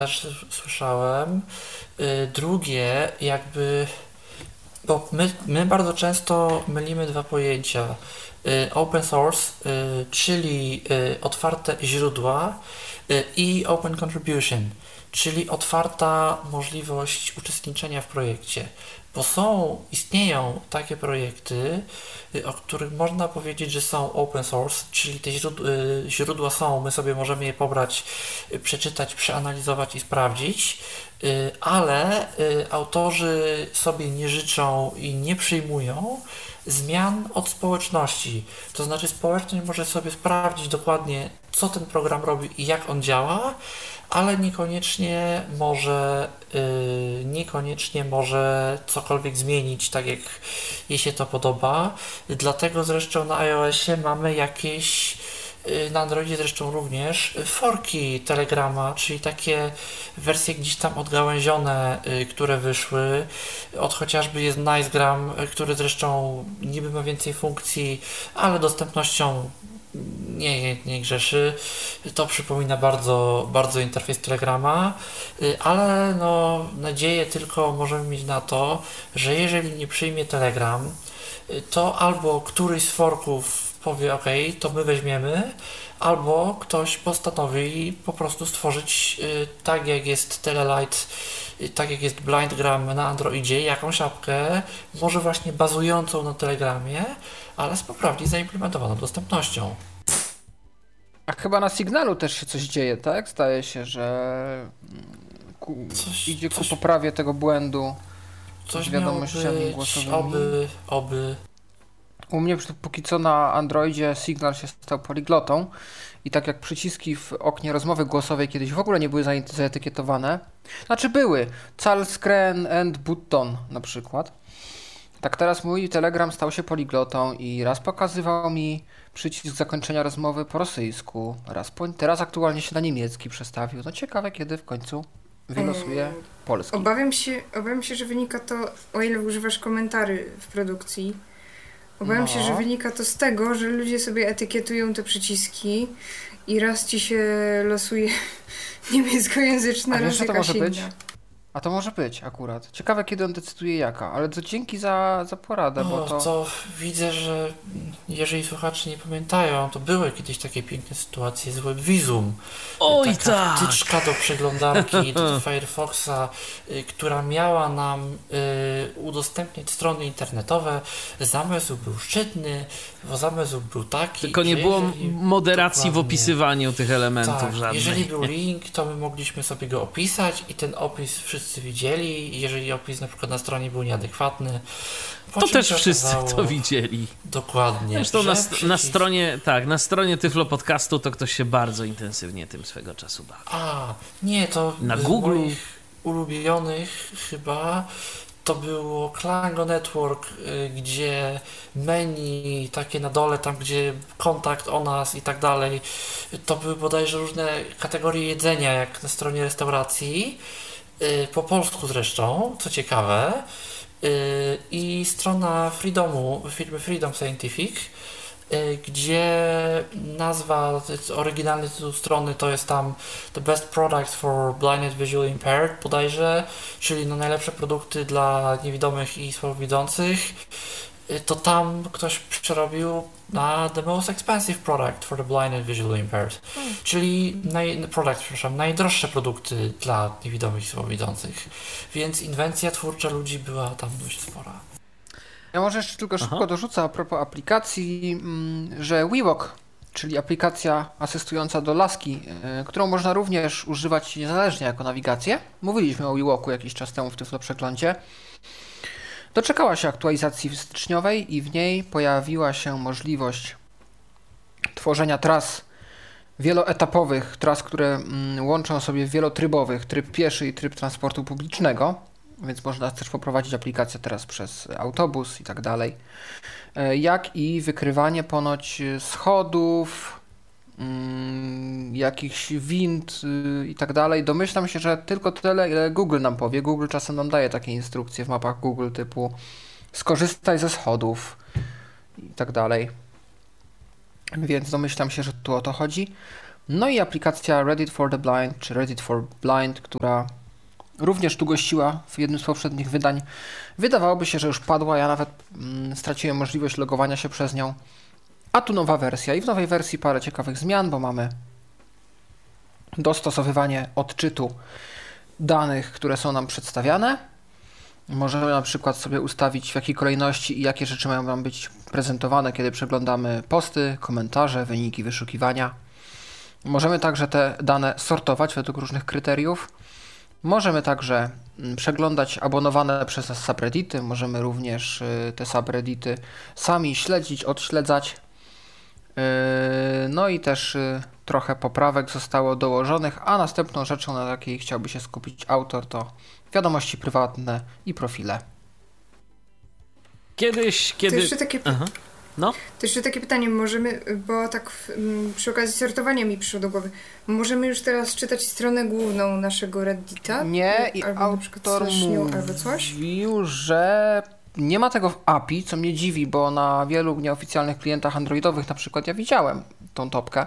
też słyszałem. Drugie, jakby, bo my bardzo często mylimy dwa pojęcia. Open source, czyli otwarte źródła i open contribution, czyli otwarta możliwość uczestniczenia w projekcie. Bo istnieją takie projekty, o których można powiedzieć, że są open source, czyli te źródła są, my sobie możemy je pobrać, przeczytać, przeanalizować i sprawdzić, ale autorzy sobie nie życzą i nie przyjmują zmian od społeczności. To znaczy społeczność może sobie sprawdzić dokładnie, co ten program robi i jak on działa, ale niekoniecznie może cokolwiek zmienić, tak jak jej się to podoba. Dlatego zresztą na iOSie mamy jakieś, na Androidzie zresztą również, forki Telegrama, czyli takie wersje gdzieś tam odgałęzione, które wyszły. Od chociażby jest Nicegram, który zresztą niby ma więcej funkcji, ale dostępnością nie grzeszy. To przypomina bardzo, bardzo interfejs Telegrama, ale no, nadzieję tylko możemy mieć na to, że jeżeli nie przyjmie Telegram, to albo któryś z forków powie OK, to my weźmiemy, albo ktoś postanowi po prostu stworzyć, tak jak jest Telelite, tak jak jest BlindGram na Androidzie, jakąś apkę, może właśnie bazującą na Telegramie, ale z poprawnie zaimplementowaną dostępnością. A chyba na Signalu też się coś dzieje, tak? Zdaje się, że idzie ku poprawie tego błędu z wiadomościami głosowymi. Oby. U mnie póki co na Androidzie Signal się stał poliglotą i tak jak przyciski w oknie rozmowy głosowej kiedyś w ogóle nie były zaetykietowane, znaczy były, Cal Screen and Button na przykład, tak teraz mój Telegram stał się poliglotą i raz pokazywał mi przycisk zakończenia rozmowy po rosyjsku, teraz aktualnie się na niemiecki przestawił. No ciekawe, kiedy w końcu wylosuje polski. Obawiam się, że wynika to, o ile używasz komentarzy w produkcji, obawiam się, że wynika to z tego, że ludzie sobie etykietują te przyciski i raz ci się losuje niemieckojęzyczna, raz jakaś inna. A to może być akurat. Ciekawe, kiedy on decyduje jaka, ale to dzięki za poradę, bo to widzę, że jeżeli słuchacze nie pamiętają, to były kiedyś takie piękne sytuacje z WebVisum. Oj, taka wtyczka do przeglądarki do Firefoxa, która miała nam udostępniać strony internetowe. Zamysł był szczytny, bo zamysł był taki, tylko nie było moderacji w opisywaniu tych elementów żadnej. Jeżeli był link, to my mogliśmy sobie go opisać i ten opis wszyscy widzieli. Jeżeli opis na przykład na stronie był nieadekwatny, to też wszyscy to widzieli. Dokładnie. Zresztą na stronie Tyflo Podcastu to ktoś się bardzo intensywnie tym swego czasu bawił. Nie, to na z Google moich ulubionych chyba to było Klango Network, gdzie menu takie na dole, tam gdzie kontakt o nas i tak dalej, to były bodajże różne kategorie jedzenia, jak na stronie restauracji, po polsku zresztą, co ciekawe, i strona Freedomu, firmy Freedom Scientific, gdzie nazwa, oryginalny tytuł strony to jest tam The Best Products for Blind and Visually Impaired bodajże, czyli najlepsze produkty dla niewidomych i słabowidzących. To tam ktoś przerobił na The Most Expensive Product for the Blind and Visually Impaired, czyli najdroższe produkty dla niewidomych i słabowidzących, więc inwencja twórcza ludzi była tam dość spora. Ja może jeszcze tylko szybko dorzucę a propos aplikacji, że WeWalk, czyli aplikacja asystująca do laski, którą można również używać niezależnie jako nawigację. Mówiliśmy o WeWalku jakiś czas temu w Tyflo Przeglądzie. Doczekała się aktualizacji styczniowej i w niej pojawiła się możliwość tworzenia tras wieloetapowych, tras, które łączą sobie wielotrybowych, tryb pieszy i tryb transportu publicznego. Więc można też poprowadzić aplikację teraz przez autobus i tak dalej. Jak i wykrywanie ponoć schodów, jakichś wind i tak dalej. Domyślam się, że tylko tyle, ile Google nam powie. Google czasem nam daje takie instrukcje w mapach Google typu skorzystaj ze schodów i tak dalej. Więc domyślam się, że tu o to chodzi. No i aplikacja Reddit for the Blind, czy Reddit for Blind, która również tu gościła w jednym z poprzednich wydań. Wydawałoby się, że już padła, ja nawet straciłem możliwość logowania się przez nią. A tu nowa wersja i w nowej wersji parę ciekawych zmian, bo mamy dostosowywanie odczytu danych, które są nam przedstawiane. Możemy na przykład sobie ustawić, w jakiej kolejności i jakie rzeczy mają nam być prezentowane, kiedy przeglądamy posty, komentarze, wyniki wyszukiwania. Możemy także te dane sortować według różnych kryteriów. Możemy także przeglądać abonowane przez nas subreddity. Możemy również te subreddity sami śledzić, odśledzać. No i też trochę poprawek zostało dołożonych, a następną rzeczą, na jakiej chciałby się skupić autor, to wiadomości prywatne i profile. Kiedyś, kiedy... To jeszcze takie... Aha. No. To jeszcze takie pytanie, możemy, bo tak przy okazji sortowania mi przyszło do głowy, możemy już teraz czytać stronę główną naszego Reddita? Nie, i albo autor mówił, że nie ma tego w API, co mnie dziwi, bo na wielu nieoficjalnych klientach androidowych na przykład ja widziałem tą topkę.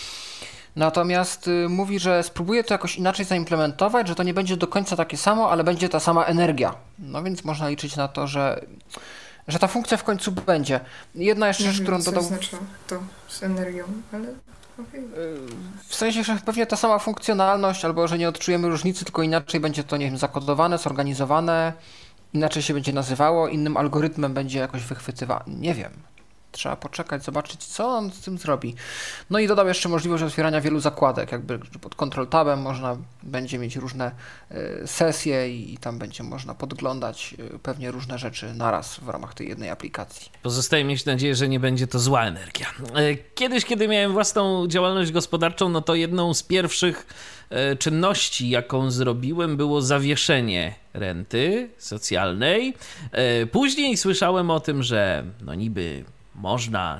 Natomiast mówi, że spróbuje to jakoś inaczej zaimplementować, że to nie będzie do końca takie samo, ale będzie ta sama energia. No więc można liczyć na to, że ta funkcja w końcu będzie. Jedna jeszcze rzecz, którą dodał... Co oznacza to z energią, ale... Okay. W sensie, że pewnie ta sama funkcjonalność, albo że nie odczujemy różnicy, tylko inaczej będzie to, nie wiem, zakodowane, zorganizowane, inaczej się będzie nazywało, innym algorytmem będzie jakoś wychwytywane. Nie wiem. Trzeba poczekać, zobaczyć, co on z tym zrobi. No i dodał jeszcze możliwość otwierania wielu zakładek, jakby pod Control-Tabem można będzie mieć różne sesje i tam będzie można podglądać pewnie różne rzeczy naraz w ramach tej jednej aplikacji. Pozostaje mieć nadzieję, że nie będzie to zła energia. Kiedyś, kiedy miałem własną działalność gospodarczą, no to jedną z pierwszych czynności, jaką zrobiłem, było zawieszenie renty socjalnej. Później słyszałem o tym, że no niby można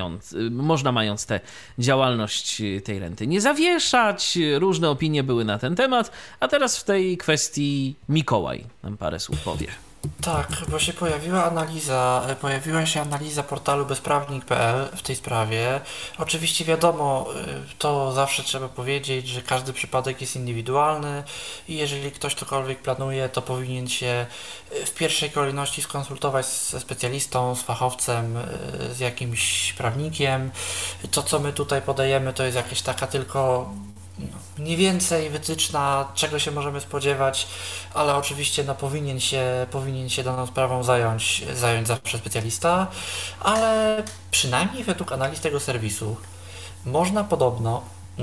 mając tę działalność tej renty nie zawieszać. Różne opinie były na ten temat, a teraz w tej kwestii Mikołaj nam parę słów powie. Tak, bo się pojawiła się analiza portalu bezprawnik.pl w tej sprawie. Oczywiście wiadomo, to zawsze trzeba powiedzieć, że każdy przypadek jest indywidualny i jeżeli ktoś cokolwiek planuje, to powinien się w pierwszej kolejności skonsultować ze specjalistą, z fachowcem, z jakimś prawnikiem. To, co my tutaj podajemy, to jest jakaś taka tylko mniej więcej wytyczna, czego się możemy spodziewać, ale oczywiście powinien się daną sprawą zająć zawsze specjalista, ale przynajmniej według analiz tego serwisu można podobno,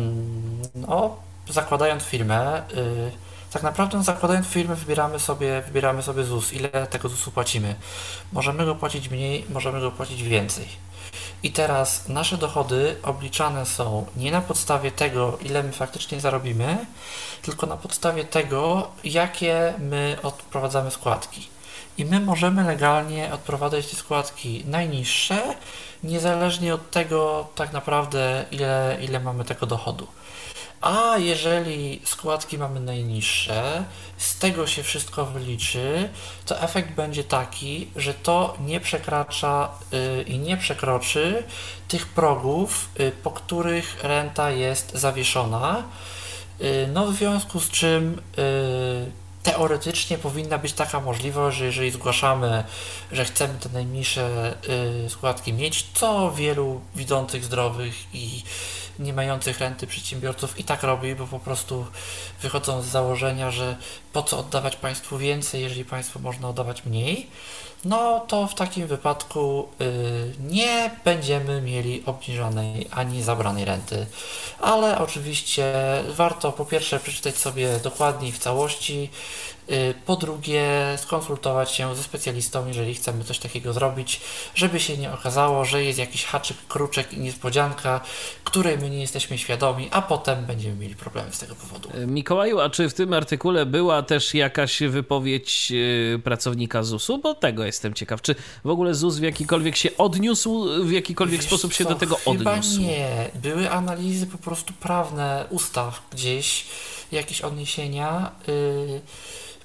zakładając firmę, tak naprawdę zakładając firmę wybieramy sobie ZUS, ile tego ZUS-u płacimy. Możemy go płacić mniej, możemy go płacić więcej. I teraz nasze dochody obliczane są nie na podstawie tego, ile my faktycznie zarobimy, tylko na podstawie tego, jakie my odprowadzamy składki. I my możemy legalnie odprowadzać te składki najniższe, niezależnie od tego tak naprawdę, ile mamy tego dochodu. A jeżeli składki mamy najniższe, z tego się wszystko wyliczy, to efekt będzie taki, że to nie przekracza i nie przekroczy tych progów, po których renta jest zawieszona. No w związku z czym teoretycznie powinna być taka możliwość, że jeżeli zgłaszamy, że chcemy te najmniejsze składki mieć, co wielu widzących, zdrowych i nie mających renty przedsiębiorców i tak robi, bo po prostu wychodzą z założenia, że po co oddawać państwu więcej, jeżeli państwu można oddawać mniej, no to w takim wypadku nie będziemy mieli obniżonej ani zabranej renty. Ale oczywiście warto po pierwsze przeczytać sobie dokładniej w całości, po drugie skonsultować się ze specjalistą, jeżeli chcemy coś takiego zrobić, żeby się nie okazało, że jest jakiś haczyk, kruczek i niespodzianka, której my nie jesteśmy świadomi, a potem będziemy mieli problemy z tego powodu. Mikołaju, a czy w tym artykule była też jakaś wypowiedź pracownika ZUS-u? Bo tego jestem ciekaw. Czy w ogóle ZUS w jakikolwiek się odniósł, w jakikolwiek sposób się do tego odniósł? Chyba nie. Były analizy po prostu prawne ustaw gdzieś, jakieś odniesienia.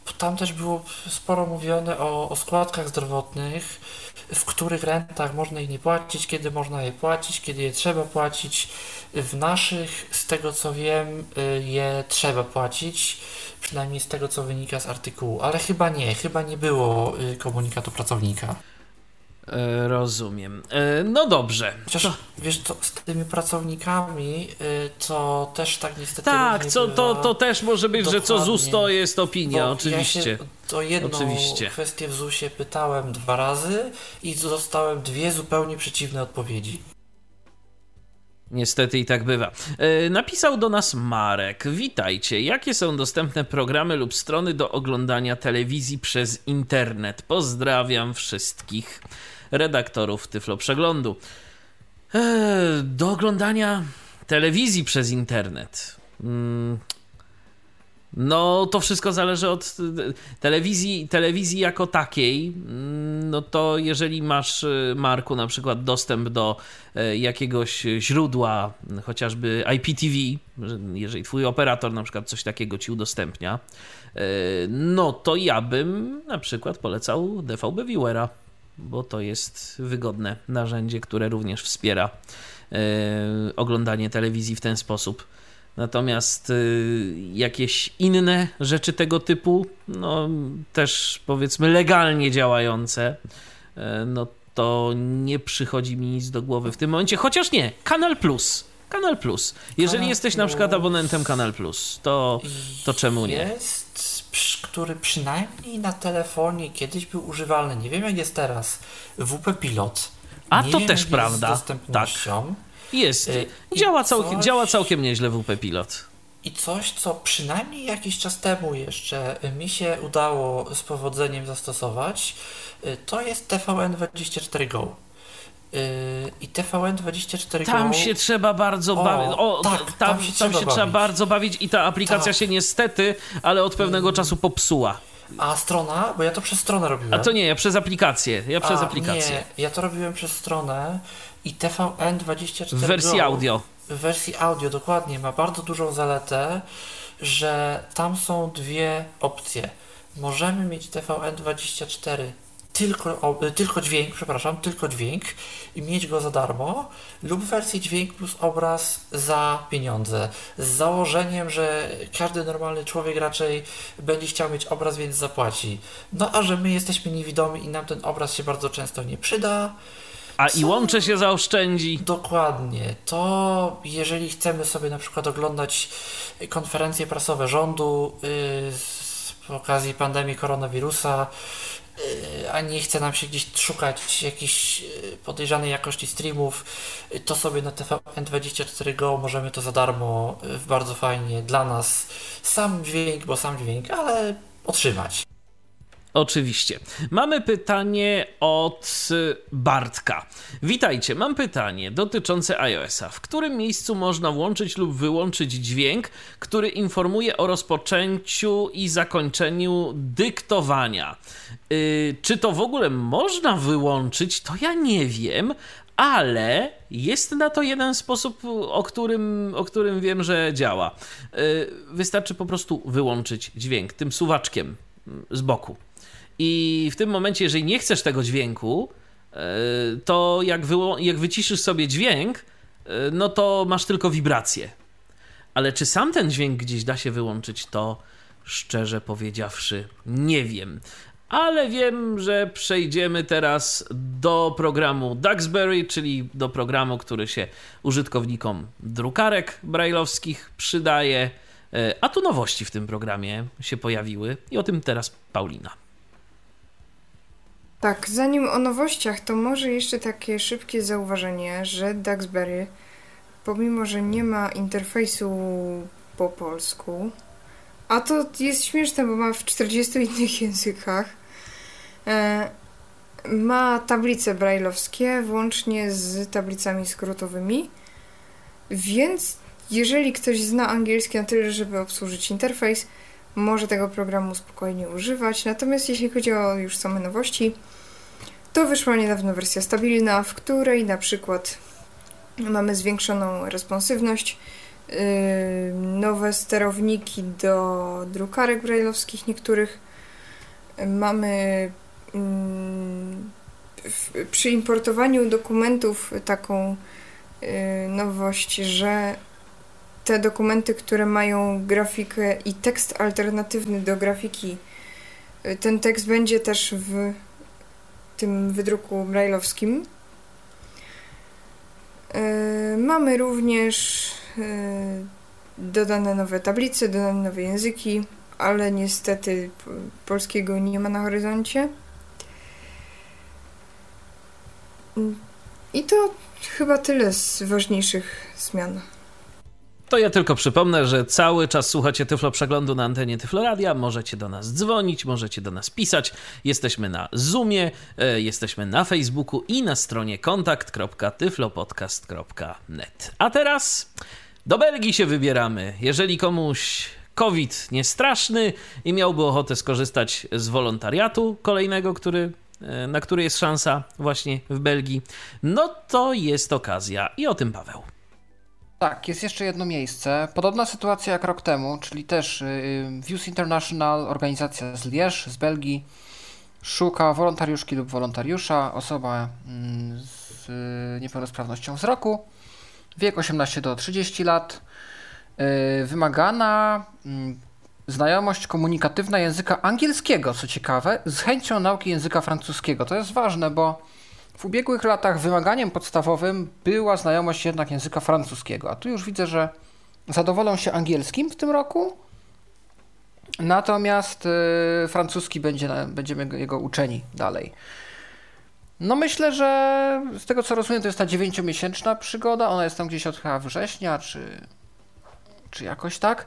tam też było sporo mówione o składkach zdrowotnych, w których rentach można ich nie płacić, kiedy można je płacić, kiedy je trzeba płacić. W naszych, z tego co wiem, je trzeba płacić, przynajmniej z tego co wynika z artykułu, ale chyba nie było komunikatu pracownika. Rozumiem. No dobrze. Chociaż wiesz, z tymi pracownikami to też tak niestety tak, różnie bywa. To też może być, Dokładnie. że co ZUS to jest opinia, Bo oczywiście. Ja się o jedną Oczywiście. kwestię w ZUS-ie pytałem 2 razy i dostałem 2 zupełnie przeciwne odpowiedzi. Niestety i tak bywa. Napisał do nas Marek. Witajcie. Jakie są dostępne programy lub strony do oglądania telewizji przez internet? Pozdrawiam wszystkich redaktorów Tyflo Przeglądu. Do oglądania telewizji przez internet. No, to wszystko zależy od telewizji jako takiej. No to jeżeli masz, Marku, na przykład dostęp do jakiegoś źródła, chociażby IPTV, jeżeli twój operator na przykład coś takiego ci udostępnia, no to ja bym na przykład polecał DVB Viewera, bo to jest wygodne narzędzie, które również wspiera oglądanie telewizji w ten sposób. Natomiast jakieś inne rzeczy tego typu, no też powiedzmy legalnie działające, no to nie przychodzi mi nic do głowy w tym momencie, chociaż nie, Kanal Plus. Jeżeli jesteś na przykład abonentem Kanal Plus, to czemu nie? Jest, który przynajmniej na telefonie kiedyś był używalny, nie wiem jak jest teraz, WP Pilot. A nie to wiem, też jak prawda, jest z dostępnością. Jest. I Działa całkiem nieźle WP Pilot. I coś, co przynajmniej jakiś czas temu jeszcze mi się udało z powodzeniem zastosować, to jest TVN24 Go. I TVN24 Go... Tam się trzeba bardzo bawić. Tam się trzeba bardzo bawić i ta aplikacja się niestety, ale od pewnego czasu popsuła. A strona? Bo ja to przez stronę robiłem. A to nie, ja przez aplikację. Nie, ja to robiłem przez stronę i TVN24 w wersji Go, audio. W wersji audio, dokładnie. Ma bardzo dużą zaletę, że tam są 2 opcje. Możemy mieć TVN24 tylko dźwięk i mieć go za darmo, lub wersję dźwięk plus obraz za pieniądze. Z założeniem, że każdy normalny człowiek raczej będzie chciał mieć obraz, więc zapłaci. No a że my jesteśmy niewidomi i nam ten obraz się bardzo często nie przyda. I łącze się zaoszczędzi. Dokładnie. To jeżeli chcemy sobie na przykład oglądać konferencje prasowe rządu z okazji pandemii koronawirusa, a nie chce nam się gdzieś szukać jakiejś podejrzanej jakości streamów, to sobie na TVN24 Go możemy to za darmo, bardzo fajnie dla nas, sam dźwięk, ale otrzymać. Oczywiście. Mamy pytanie od Bartka. Witajcie, mam pytanie dotyczące iOS-a. W którym miejscu można włączyć lub wyłączyć dźwięk, który informuje o rozpoczęciu i zakończeniu dyktowania? Czy to w ogóle można wyłączyć? To ja nie wiem, ale jest na to jeden sposób, o którym wiem, że działa. Wystarczy po prostu wyłączyć dźwięk tym suwaczkiem z boku. I w tym momencie, jeżeli nie chcesz tego dźwięku, to jak wyciszysz sobie dźwięk, no to masz tylko wibrację. Ale czy sam ten dźwięk gdzieś da się wyłączyć, to szczerze powiedziawszy nie wiem. Ale wiem, że przejdziemy teraz do programu Duxbury, czyli do programu, który się użytkownikom drukarek brajlowskich przydaje. A tu nowości w tym programie się pojawiły i o tym teraz Paulina. Tak, zanim o nowościach, to może jeszcze takie szybkie zauważenie, że Duxbury, pomimo że nie ma interfejsu po polsku, a to jest śmieszne, bo ma w 40 innych językach, ma tablice brajlowskie, włącznie z tablicami skrótowymi, więc jeżeli ktoś zna angielski na tyle, żeby obsłużyć interfejs, może tego programu spokojnie używać. Natomiast jeśli chodzi o już same nowości, to wyszła niedawno wersja stabilna, w której na przykład mamy zwiększoną responsywność, nowe sterowniki do drukarek brajlowskich niektórych, mamy przy importowaniu dokumentów taką nowość, że te dokumenty, które mają grafikę i tekst alternatywny do grafiki, ten tekst będzie też w tym wydruku brailleowskim. Mamy również dodane nowe tablice, dodane nowe języki, ale niestety polskiego nie ma na horyzoncie. I to chyba tyle z ważniejszych zmian. To ja tylko przypomnę, że cały czas słuchacie Tyflo Przeglądu na antenie Tyfloradia. Możecie do nas dzwonić, możecie do nas pisać. Jesteśmy na Zoomie, jesteśmy na Facebooku i na stronie kontakt.tyflopodcast.net. A teraz do Belgii się wybieramy. Jeżeli komuś COVID nie straszny i miałby ochotę skorzystać z wolontariatu kolejnego, na który jest szansa właśnie w Belgii, no to jest okazja. I o tym Paweł. Tak, jest jeszcze jedno miejsce. Podobna sytuacja jak rok temu, czyli też Views International, organizacja z Liège, z Belgii, szuka wolontariuszki lub wolontariusza, osoba z niepełnosprawnością wzroku, wiek 18 do 30 lat, wymagana znajomość komunikatywna języka angielskiego, co ciekawe, z chęcią nauki języka francuskiego. To jest ważne, bo w ubiegłych latach wymaganiem podstawowym była znajomość jednak języka francuskiego, a tu już widzę, że zadowolą się angielskim w tym roku, natomiast francuski będziemy jego uczeni dalej. No myślę, że z tego co rozumiem, to jest ta 9-miesięczna przygoda, ona jest tam gdzieś od chyba września, czy jakoś tak.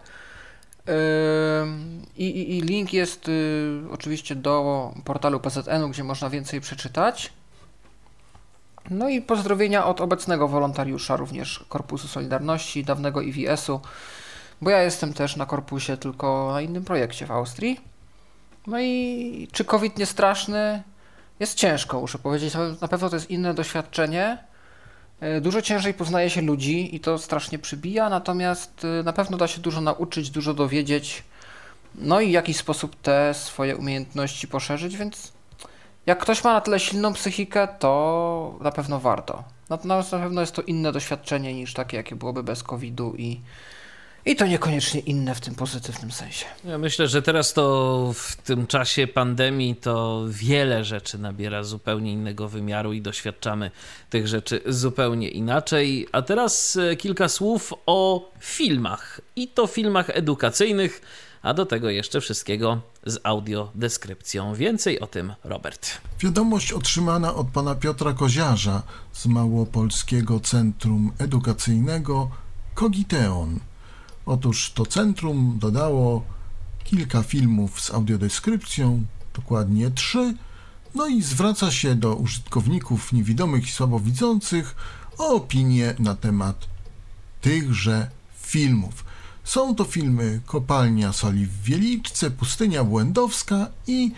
I link jest oczywiście do portalu PZN-u, gdzie można więcej przeczytać. No i pozdrowienia od obecnego wolontariusza również Korpusu Solidarności, dawnego IWS-u, bo ja jestem też na korpusie, tylko na innym projekcie w Austrii. No i czy COVID nie straszny? Jest ciężko, muszę powiedzieć. Na pewno to jest inne doświadczenie. Dużo ciężej poznaje się ludzi i to strasznie przybija, natomiast na pewno da się dużo nauczyć, dużo dowiedzieć, no i w jakiś sposób te swoje umiejętności poszerzyć, więc jak ktoś ma na tyle silną psychikę, to na pewno warto. Natomiast na pewno jest to inne doświadczenie niż takie, jakie byłoby bez COVID-u i to niekoniecznie inne w tym pozytywnym sensie. Ja myślę, że teraz to w tym czasie pandemii to wiele rzeczy nabiera zupełnie innego wymiaru i doświadczamy tych rzeczy zupełnie inaczej. A teraz kilka słów o filmach i to filmach edukacyjnych, a do tego jeszcze wszystkiego z audiodeskrypcją. Więcej o tym Robert. Wiadomość otrzymana od pana Piotra Koziarza z Małopolskiego Centrum Edukacyjnego Kogiteon. Otóż to centrum dodało kilka filmów z audiodeskrypcją, dokładnie 3, no i zwraca się do użytkowników niewidomych i słabowidzących o opinię na temat tychże filmów. Są to filmy Kopalnia Soli w Wieliczce, Pustynia Błędowska i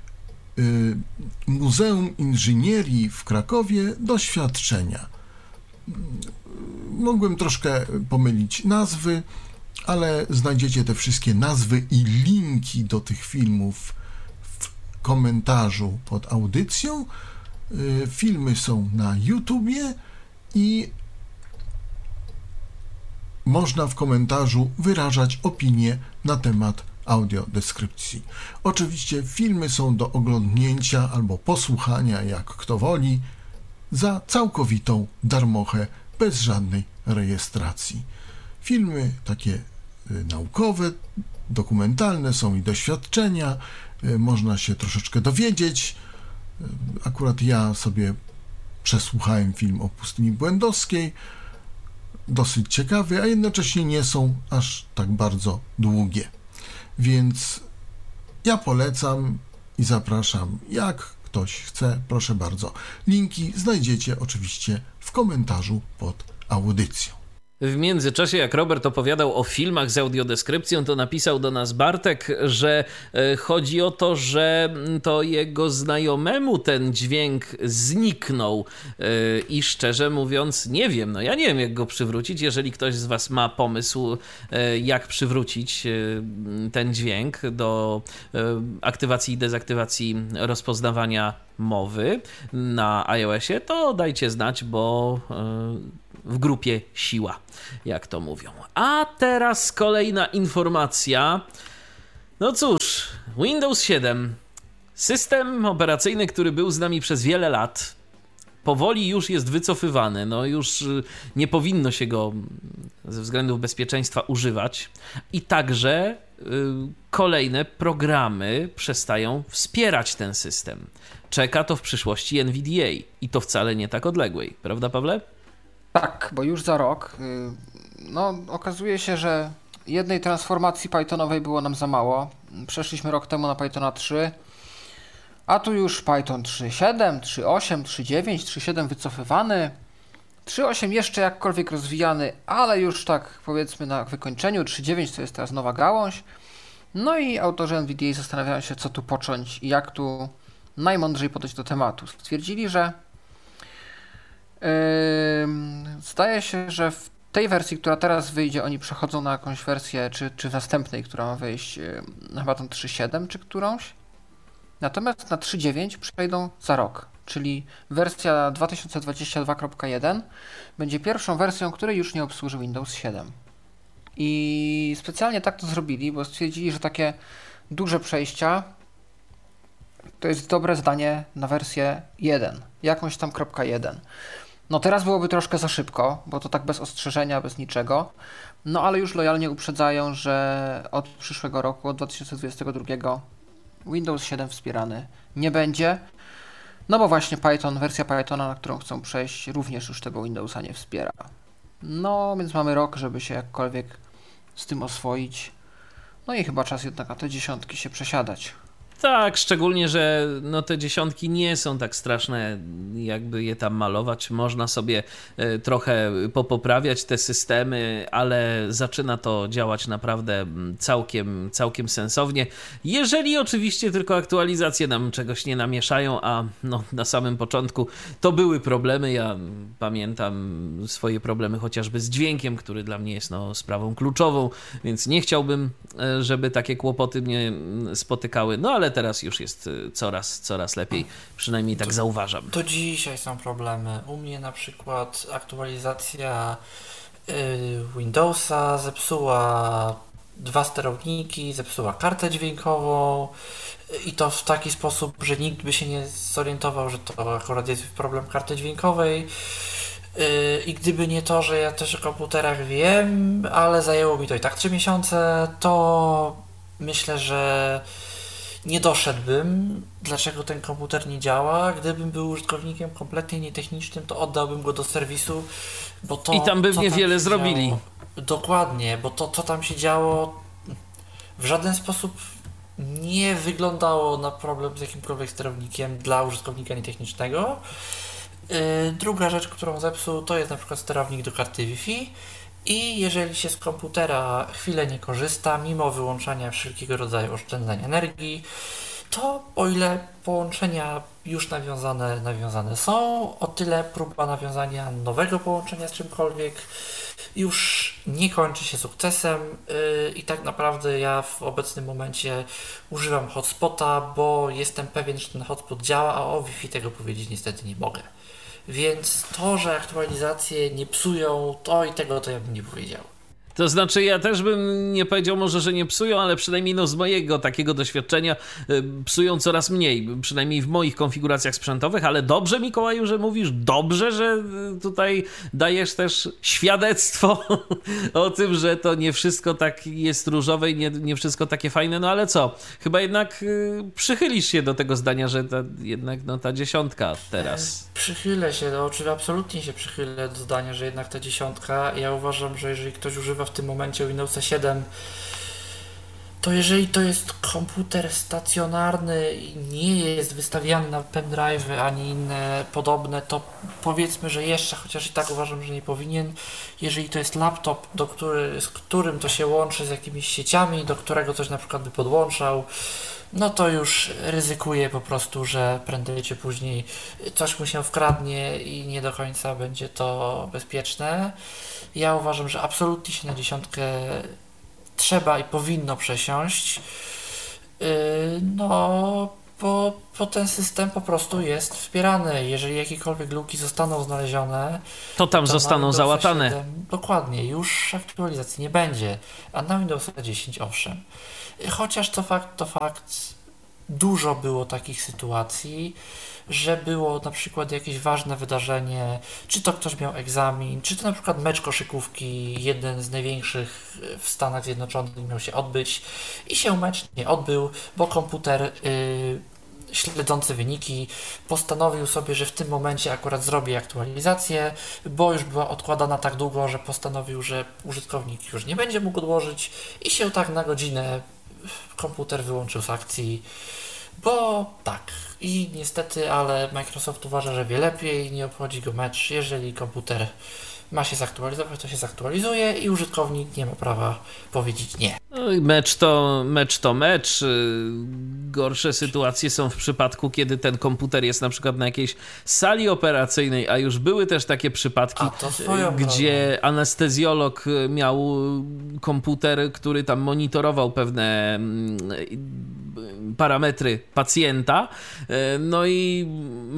Muzeum Inżynierii w Krakowie Doświadczenia. Mogłem troszkę pomylić nazwy, ale znajdziecie te wszystkie nazwy i linki do tych filmów w komentarzu pod audycją. Filmy są na YouTubie i można w komentarzu wyrażać opinię na temat audiodeskrypcji. Oczywiście filmy są do oglądnięcia albo posłuchania, jak kto woli, za całkowitą darmochę, bez żadnej rejestracji. Filmy takie naukowe, dokumentalne, są i doświadczenia, można się troszeczkę dowiedzieć. Akurat ja sobie przesłuchałem film o Pustyni Błędowskiej, dosyć ciekawy, a jednocześnie nie są aż tak bardzo długie. Więc ja polecam i zapraszam, jak ktoś chce, proszę bardzo. Linki znajdziecie oczywiście w komentarzu pod audycją. W międzyczasie, jak Robert opowiadał o filmach z audiodeskrypcją, to napisał do nas Bartek, że chodzi o to, że to jego znajomemu ten dźwięk zniknął i szczerze mówiąc nie wiem, no ja nie wiem jak go przywrócić. Jeżeli ktoś z was ma pomysł, jak przywrócić ten dźwięk do aktywacji i dezaktywacji rozpoznawania mowy na iOSie, to dajcie znać, bo w grupie siła, jak to mówią. A teraz kolejna informacja. No cóż, Windows 7, system operacyjny, który był z nami przez wiele lat, powoli już jest wycofywany. No już nie powinno się go ze względów bezpieczeństwa używać. I także kolejne programy przestają wspierać ten system. Czeka to w przyszłości NVDA i to wcale nie tak odległej. Prawda, Pawle? Tak, bo już za rok okazuje się, że jednej transformacji Pythonowej było nam za mało. Przeszliśmy rok temu na Pythona 3, a tu już Python 3.7, 3.8, 3.9, 3.7 wycofywany, 3.8 jeszcze jakkolwiek rozwijany, ale już tak powiedzmy na wykończeniu, 3.9 to jest teraz nowa gałąź. No i autorzy NVDA zastanawiają się, co tu począć i jak tu najmądrzej podejść do tematu. Stwierdzili, że zdaje się, że w tej wersji, która teraz wyjdzie, oni przechodzą na jakąś wersję, czy w następnej, która ma wyjść, chyba tą 3.7 czy którąś. Natomiast na 3.9 przejdą za rok, czyli wersja 2022.1 będzie pierwszą wersją, której już nie obsłuży Windows 7. I specjalnie tak to zrobili, bo stwierdzili, że takie duże przejścia to jest dobre zdanie na wersję 1, jakąś tam .1. No teraz byłoby troszkę za szybko, bo to tak bez ostrzeżenia, bez niczego. No ale już lojalnie uprzedzają, że od przyszłego roku, od 2022 Windows 7 wspierany nie będzie. No bo właśnie wersja Pythona, na którą chcą przejść, również już tego Windowsa nie wspiera. No więc mamy rok, żeby się jakkolwiek z tym oswoić. No i chyba czas jednak na te dziesiątki się przesiadać. Tak, szczególnie, że no te dziesiątki nie są tak straszne, jakby je tam malować. Można sobie trochę popoprawiać te systemy, ale zaczyna to działać naprawdę całkiem sensownie. Jeżeli oczywiście tylko aktualizacje nam czegoś nie namieszają, a no, na samym początku to były problemy. Ja pamiętam swoje problemy chociażby z dźwiękiem, który dla mnie jest sprawą kluczową, więc nie chciałbym, żeby takie kłopoty mnie spotykały. No ale teraz już jest coraz lepiej, przynajmniej tak zauważam. To dzisiaj są problemy. U mnie na przykład aktualizacja Windowsa zepsuła 2 sterowniki, zepsuła kartę dźwiękową i to w taki sposób, że nikt by się nie zorientował, że to akurat jest problem karty dźwiękowej. I gdyby nie to, że ja też o komputerach wiem, ale zajęło mi to i tak 3 miesiące, to myślę, że nie doszedłbym, dlaczego ten komputer nie działa. Gdybym był użytkownikiem kompletnie nietechnicznym, to oddałbym go do serwisu, bo to... I tam by niewiele zrobili. Dokładnie, bo to, co tam się działo, w żaden sposób nie wyglądało na problem z jakimkolwiek sterownikiem dla użytkownika nietechnicznego. Druga rzecz, którą zepsuł, to jest na przykład sterownik do karty Wi-Fi. I jeżeli się z komputera chwilę nie korzysta, mimo wyłączania wszelkiego rodzaju oszczędzania energii, to o ile połączenia już nawiązane są, o tyle próba nawiązania nowego połączenia z czymkolwiek już nie kończy się sukcesem i tak naprawdę ja w obecnym momencie używam hotspota, bo jestem pewien, że ten hotspot działa, a o Wi-Fi tego powiedzieć niestety nie mogę. Więc to, że aktualizacje nie psują, to i tego to ja bym nie powiedział. To znaczy ja też bym nie powiedział może, że nie psują, ale przynajmniej z mojego takiego doświadczenia psują coraz mniej, przynajmniej w moich konfiguracjach sprzętowych, ale dobrze, Mikołaju, że mówisz, dobrze, że tutaj dajesz też świadectwo o tym, że to nie wszystko tak jest różowe i nie wszystko takie fajne, no ale co? Chyba jednak przychylisz się do tego zdania, że jednak ta 10 teraz. Przychylę się, oczywiście absolutnie się przychylę do zdania, że jednak ta 10, ja uważam, że jeżeli ktoś używa w tym momencie Windowsa 7, to jeżeli to jest komputer stacjonarny i nie jest wystawiany na pendrive ani inne podobne, to powiedzmy, że jeszcze, chociaż i tak uważam, że nie powinien. Jeżeli to jest laptop, z którym to się łączy z jakimiś sieciami, do którego coś na przykład by podłączał, no to już ryzykuje po prostu, że prędzej czy później coś mu się wkradnie i nie do końca będzie to bezpieczne. Ja uważam, że absolutnie się na 10 trzeba i powinno przesiąść, no bo ten system po prostu jest wspierany. Jeżeli jakiekolwiek luki zostaną znalezione, To tam to zostaną na Windowsa załatane. 7, dokładnie, już aktualizacji nie będzie, a na Windowsa 10 owszem. Chociaż to fakt, dużo było takich sytuacji, że było na przykład jakieś ważne wydarzenie, czy to ktoś miał egzamin, czy to na przykład mecz koszykówki, jeden z największych w Stanach Zjednoczonych miał się odbyć i się mecz nie odbył, bo komputer śledzący wyniki postanowił sobie, że w tym momencie akurat zrobi aktualizację, bo już była odkładana tak długo, że postanowił, że użytkownik już nie będzie mógł odłożyć i się tak na godzinę komputer wyłączył z akcji, bo tak. I niestety, ale Microsoft uważa, że wie lepiej, nie obchodzi go mecz. Jeżeli komputer ma się zaktualizować, to się zaktualizuje i użytkownik nie ma prawa powiedzieć nie. No i mecz to mecz. Gorsze sytuacje są w przypadku, kiedy ten komputer jest na przykład na jakiejś sali operacyjnej, a już były też takie przypadki, gdzie anestezjolog miał komputer, który tam monitorował pewne parametry pacjenta, no i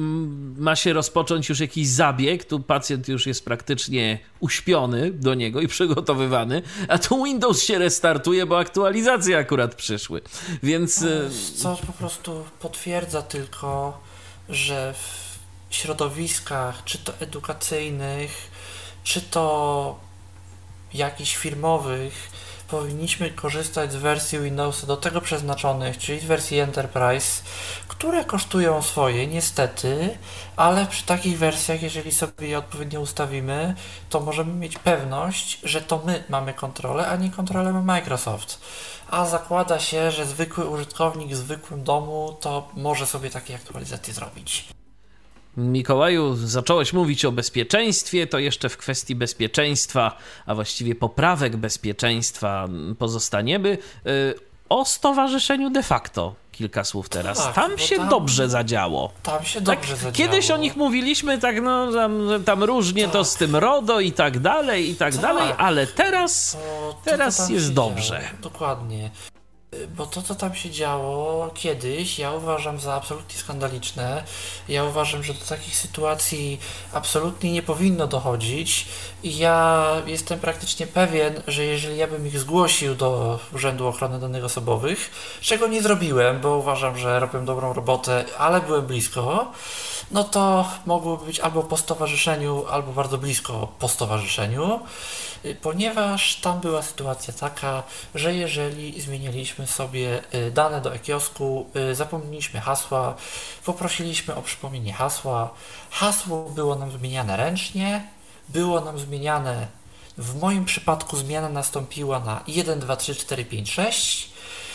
ma się rozpocząć już jakiś zabieg, tu pacjent już jest praktycznie uśpiony do niego i przygotowywany, a tu Windows się restartuje, bo aktualizacje akurat przyszły, więc... Co po prostu potwierdza tylko, że w środowiskach, czy to edukacyjnych, czy to jakichś firmowych, powinniśmy korzystać z wersji Windowsa do tego przeznaczonych, czyli z wersji Enterprise, które kosztują swoje, niestety, ale przy takich wersjach, jeżeli sobie je odpowiednio ustawimy, to możemy mieć pewność, że to my mamy kontrolę, a nie kontrolę ma Microsoft. A zakłada się, że zwykły użytkownik w zwykłym domu to może sobie takie aktualizacje zrobić. Mikołaju, zacząłeś mówić o bezpieczeństwie, to jeszcze w kwestii bezpieczeństwa, a właściwie poprawek bezpieczeństwa pozostaniemy. O stowarzyszeniu de facto kilka słów teraz. Tak, tam się dobrze zadziało. Tam się tak, dobrze zadziało. Kiedyś o nich mówiliśmy, tak, no, tam różnie tak. To z tym RODO i tak dalej, ale teraz jest dobrze. Działo. Dokładnie. Bo to, co tam się działo kiedyś, ja uważam za absolutnie skandaliczne. Ja uważam, że do takich sytuacji absolutnie nie powinno dochodzić. I ja jestem praktycznie pewien, że jeżeli ja bym ich zgłosił do Urzędu Ochrony Danych Osobowych, czego nie zrobiłem, bo uważam, że robię dobrą robotę, ale byłem blisko, no to mogłoby być albo po stowarzyszeniu, albo bardzo blisko po stowarzyszeniu, ponieważ tam była sytuacja taka, że jeżeli zmienialiśmy sobie dane do e-kiosku, zapomnieliśmy hasła, poprosiliśmy o przypomnienie hasła, hasło było nam zmieniane ręcznie, było nam zmieniane, w moim przypadku zmiana nastąpiła na 1, 2, 3, 4, 5, 6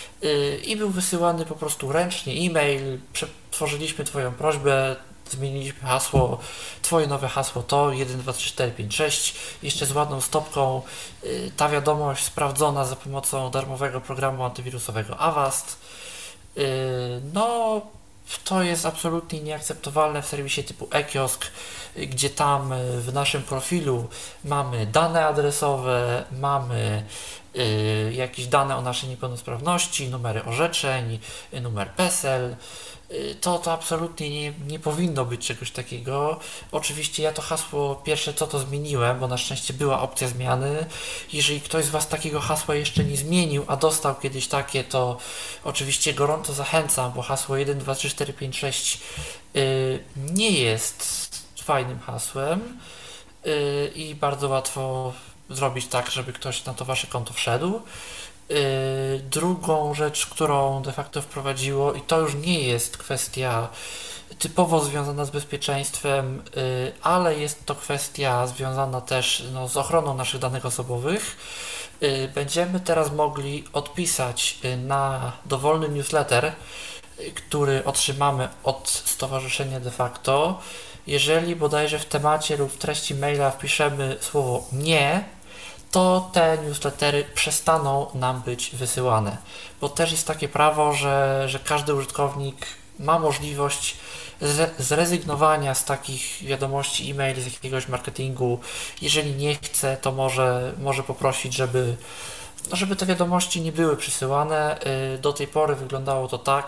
i był wysyłany po prostu ręcznie e-mail, przetworzyliśmy Twoją prośbę, zmieniliśmy hasło, Twoje nowe hasło to 1, 2, 3, 4, 5, 6, jeszcze z ładną stopką, ta wiadomość sprawdzona za pomocą darmowego programu antywirusowego Avast. No, to jest absolutnie nieakceptowalne w serwisie typu e-kiosk, gdzie tam w naszym profilu mamy dane adresowe, mamy jakieś dane o naszej niepełnosprawności, numery orzeczeń, numer PESEL. To absolutnie nie powinno być czegoś takiego. Oczywiście ja to hasło pierwsze co to zmieniłem, bo na szczęście była opcja zmiany. Jeżeli ktoś z Was takiego hasła jeszcze nie zmienił, a dostał kiedyś takie, to oczywiście gorąco zachęcam, bo hasło 1, 2, 3, 4, 5, 6 nie jest fajnym hasłem i bardzo łatwo zrobić tak, żeby ktoś na to Wasze konto wszedł. Drugą rzecz, którą de facto wprowadziło, i to już nie jest kwestia typowo związana z bezpieczeństwem, ale jest to kwestia związana też z ochroną naszych danych osobowych, Będziemy teraz mogli odpisać na dowolny newsletter, który otrzymamy od Stowarzyszenia De Facto, jeżeli bodajże w temacie lub w treści maila wpiszemy słowo nie, to te newslettery przestaną nam być wysyłane. Bo też jest takie prawo, że każdy użytkownik ma możliwość zrezygnowania z takich wiadomości e-mail, z jakiegoś marketingu. Jeżeli nie chce, to może poprosić, żeby te wiadomości nie były przysyłane. Do tej pory wyglądało to tak,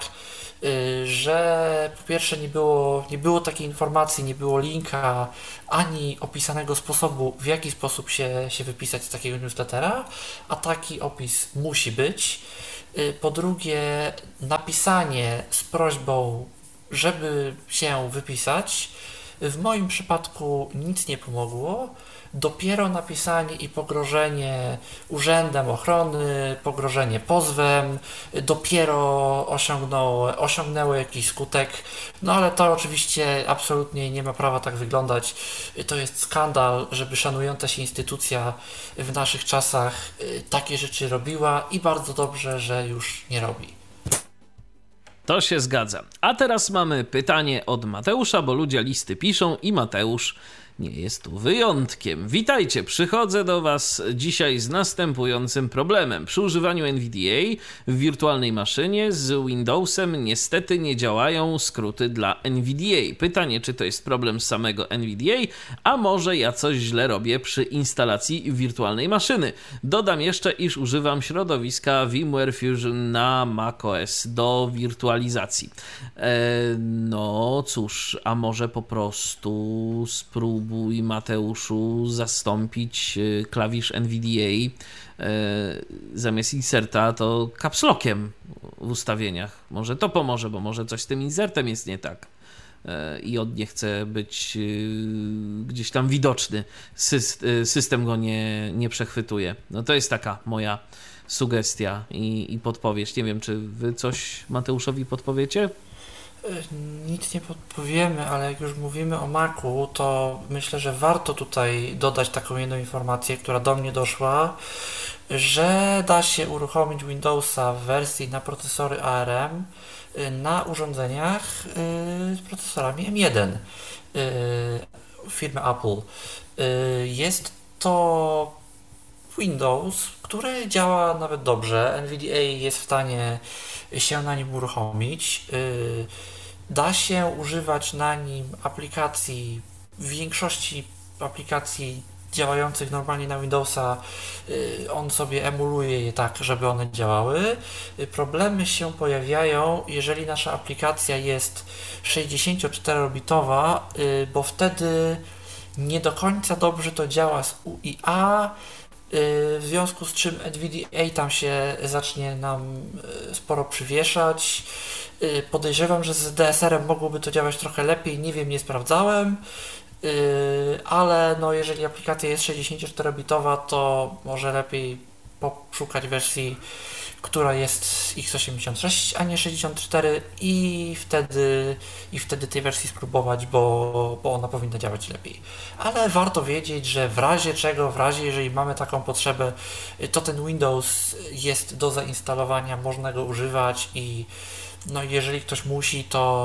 że po pierwsze nie było takiej informacji, nie było linka, ani opisanego sposobu, w jaki sposób się wypisać z takiego newslettera, a taki opis musi być. Po drugie, napisanie z prośbą, żeby się wypisać, w moim przypadku nic nie pomogło. Dopiero napisanie i pogrożenie urzędem ochrony, pogrożenie pozwem dopiero osiągnęło jakiś skutek. No ale to oczywiście absolutnie nie ma prawa tak wyglądać. To jest skandal, żeby szanująca się instytucja w naszych czasach takie rzeczy robiła i bardzo dobrze, że już nie robi. To się zgadza. A teraz mamy pytanie od Mateusza, bo ludzie listy piszą i Mateusz nie jest tu wyjątkiem. Witajcie, przychodzę do Was dzisiaj z następującym problemem. Przy używaniu NVDA w wirtualnej maszynie z Windowsem niestety nie działają skróty dla NVDA. Pytanie, czy to jest problem z samego NVDA, a może ja coś źle robię przy instalacji wirtualnej maszyny. Dodam jeszcze, iż używam środowiska VMware Fusion na macOS do wirtualizacji. No cóż, a może po prostu spróbuj, Mateuszu, zastąpić klawisz NVDA zamiast inserta to caps lockiem w ustawieniach. Może to pomoże, bo może coś z tym insertem jest nie tak i on nie chce być gdzieś tam widoczny. System go nie przechwytuje. No to jest taka moja sugestia i podpowiedź. Nie wiem, czy wy coś Mateuszowi podpowiecie? Nic nie podpowiemy, ale jak już mówimy o Macu, to myślę, że warto tutaj dodać taką jedną informację, która do mnie doszła, że da się uruchomić Windowsa w wersji na procesory ARM na urządzeniach z procesorami M1 firmy Apple. Jest to Windows, który działa nawet dobrze. NVDA jest w stanie się na nim uruchomić. Da się używać na nim aplikacji, w większości aplikacji działających normalnie na Windowsa, on sobie emuluje je tak, żeby one działały. Problemy się pojawiają, jeżeli nasza aplikacja jest 64-bitowa, bo wtedy nie do końca dobrze to działa z UIA, w związku z czym NVDA tam się zacznie nam sporo przywieszać. Podejrzewam, że z DSR-em mogłoby to działać trochę lepiej, nie wiem, nie sprawdzałem, ale no jeżeli aplikacja jest 64-bitowa, to może lepiej poszukać wersji, która jest x86, a nie 64 i wtedy tej wersji spróbować, bo ona powinna działać lepiej. Ale warto wiedzieć, że w razie czego, jeżeli mamy taką potrzebę, to ten Windows jest do zainstalowania, można go używać i no jeżeli ktoś musi,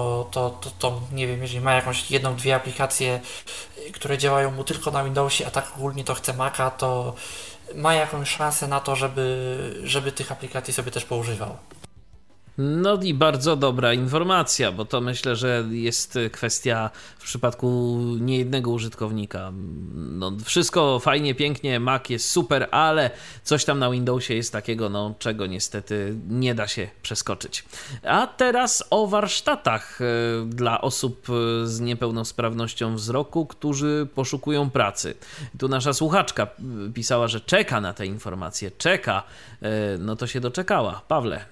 to nie wiem, jeżeli ma jakąś jedną, dwie aplikacje, które działają mu tylko na Windowsie, a tak ogólnie to chce Maca, to ma jakąś szansę na to, żeby tych aplikacji sobie też poużywał. No i bardzo dobra informacja, bo to myślę, że jest kwestia w przypadku niejednego użytkownika. No, wszystko fajnie, pięknie, Mac jest super, ale coś tam na Windowsie jest takiego, no, czego niestety nie da się przeskoczyć. A teraz o warsztatach dla osób z niepełnosprawnością wzroku, którzy poszukują pracy. Tu nasza słuchaczka pisała, że czeka na te informacje, no to się doczekała. Pawle.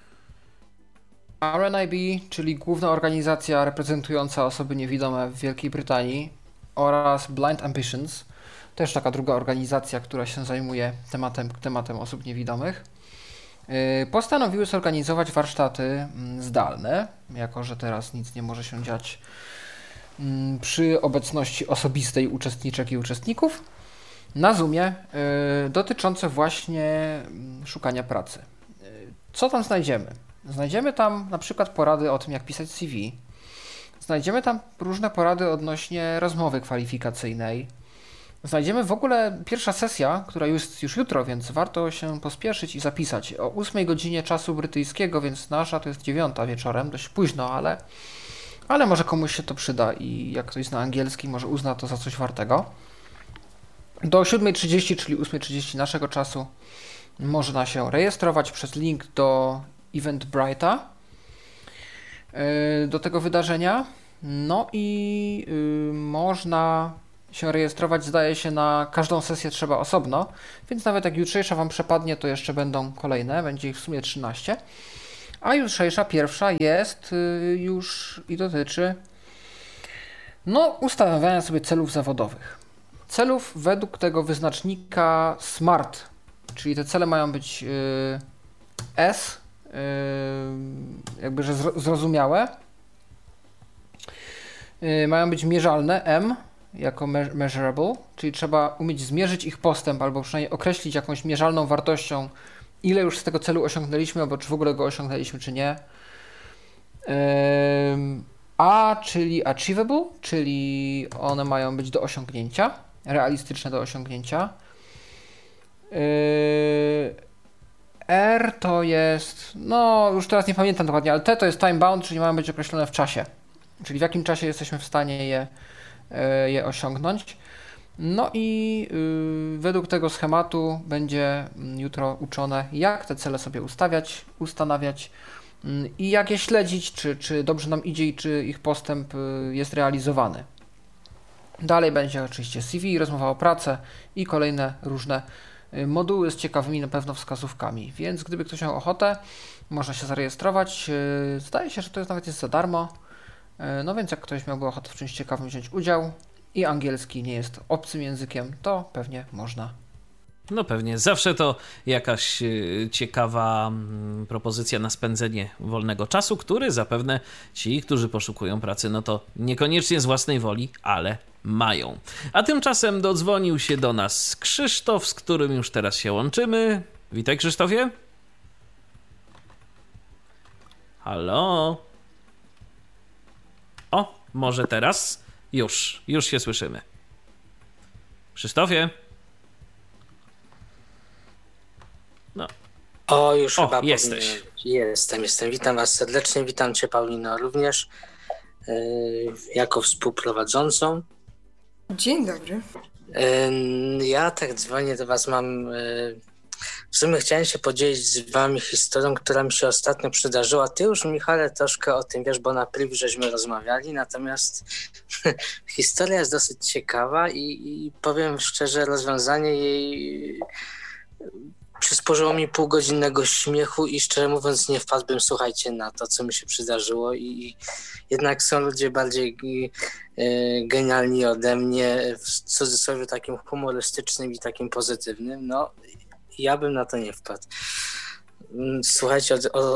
RNIB, czyli główna organizacja reprezentująca osoby niewidome w Wielkiej Brytanii, oraz Blind Ambitions, też taka druga organizacja, która się zajmuje tematem osób niewidomych, postanowiły zorganizować warsztaty zdalne, jako że teraz nic nie może się dziać przy obecności osobistej uczestniczek i uczestników. na Zoomie dotyczące właśnie szukania pracy. Co tam znajdziemy? Znajdziemy tam na przykład porady o tym, jak pisać CV. Znajdziemy tam różne porady odnośnie rozmowy kwalifikacyjnej. Znajdziemy w ogóle pierwsza sesja, która jest już jutro, więc warto się pospieszyć i zapisać. O 8 godzinie czasu brytyjskiego, więc nasza to jest 9 wieczorem, dość późno, ale może komuś się to przyda i jak ktoś zna angielski, może uzna to za coś wartego. Do 7:30, czyli 8:30 naszego czasu można się rejestrować przez link do Eventbrite'a do tego wydarzenia. No i można się rejestrować, zdaje się, na każdą sesję trzeba osobno, więc nawet jak jutrzejsza Wam przepadnie, to jeszcze będą kolejne, będzie ich w sumie 13. A jutrzejsza pierwsza jest już i dotyczy ustanawiania sobie celów zawodowych. Celów według tego wyznacznika SMART, czyli te cele mają być S, jakby że zrozumiałe, mają być mierzalne, M jako measurable, czyli trzeba umieć zmierzyć ich postęp albo przynajmniej określić jakąś mierzalną wartością, ile już z tego celu osiągnęliśmy, albo czy w ogóle go osiągnęliśmy, czy nie. A, czyli achievable, czyli one mają być do osiągnięcia, realistyczne do osiągnięcia. R to jest, już teraz nie pamiętam dokładnie, ale T to jest time bound, czyli mają być określone w czasie, czyli w jakim czasie jesteśmy w stanie je osiągnąć. No i według tego schematu będzie jutro uczone, jak te cele sobie ustanawiać i jak je śledzić, czy dobrze nam idzie i czy ich postęp jest realizowany. Dalej będzie oczywiście CV, rozmowa o pracę i kolejne różne moduły z ciekawymi na pewno wskazówkami, więc gdyby ktoś miał ochotę, można się zarejestrować. Zdaje się, że to nawet jest za darmo, no więc jak ktoś miałby ochotę w czymś ciekawym wziąć udział i angielski nie jest obcym językiem, to pewnie można. No pewnie, zawsze to jakaś ciekawa propozycja na spędzenie wolnego czasu, który zapewne ci, którzy poszukują pracy, no to niekoniecznie z własnej woli, ale mają. A tymczasem dodzwonił się do nas Krzysztof, z którym już teraz się łączymy. Witaj, Krzysztofie. Halo? O, może teraz? Już się słyszymy. Krzysztofie? No. O, już chyba jesteś. Jestem. Witam Was serdecznie, witam Cię, Paulino, również jako współprowadzącą. Dzień dobry. Ja tak dzwonię do Was, w sumie chciałem się podzielić z Wami historią, która mi się ostatnio przydarzyła. Ty już, Michale, troszkę o tym wiesz, bo na priv żeśmy rozmawiali, natomiast historia jest dosyć ciekawa i powiem szczerze, rozwiązanie jej przysporzyło mi półgodzinnego śmiechu i szczerze mówiąc nie wpadłbym, słuchajcie, na to, co mi się przydarzyło i jednak są ludzie bardziej genialni ode mnie, w cudzysłowie takim humorystycznym i takim pozytywnym, no ja bym na to nie wpadł. Słuchajcie,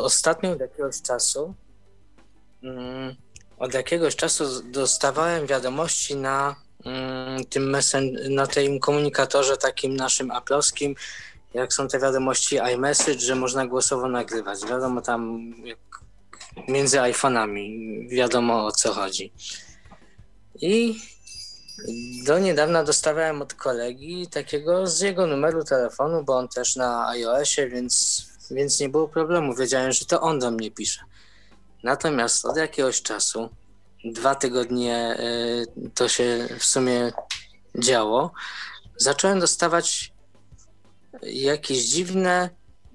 od jakiegoś czasu dostawałem wiadomości na na tym komunikatorze takim naszym aplowskim, jak są te wiadomości iMessage, że można głosowo nagrywać. Wiadomo, tam jak między iPhone'ami, wiadomo o co chodzi. I do niedawna dostawałem od kolegi takiego z jego numeru telefonu, bo on też na iOSie, więc nie było problemu. Wiedziałem, że to on do mnie pisze. Natomiast od jakiegoś czasu, 2 tygodnie to się w sumie działo, zacząłem dostawać jakieś dziwne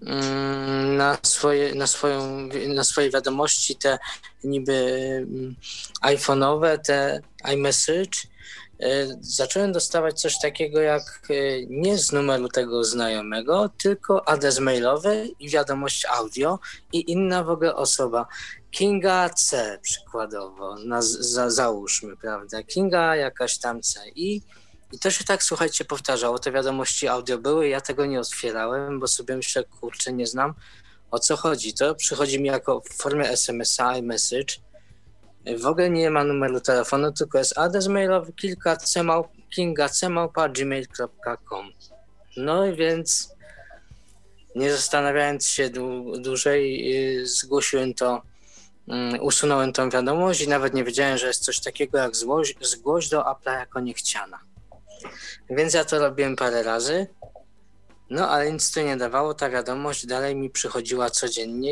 na swoje wiadomości, te niby iPhone'owe, te iMessage. Zacząłem dostawać coś takiego jak nie z numeru tego znajomego, tylko adres mailowy i wiadomość audio i inna w ogóle osoba. Kinga C przykładowo, załóżmy, prawda? Kinga jakaś tam C i to się tak, słuchajcie, powtarzało. Te wiadomości audio były, ja tego nie otwierałem, bo sobie myślę, kurczę, nie znam o co chodzi. To przychodzi mi jako w formie SMS-a, iMessage. W ogóle nie ma numeru telefonu, tylko jest adres mailowy, kilka C kingac@gmail.com. No i więc nie zastanawiając się dłużej, zgłosiłem to, usunąłem tą wiadomość i nawet nie wiedziałem, że jest coś takiego jak zgłoś do Apple'a jako niechciana. Więc ja to robiłem parę razy, no ale nic to nie dawało, ta wiadomość dalej mi przychodziła codziennie,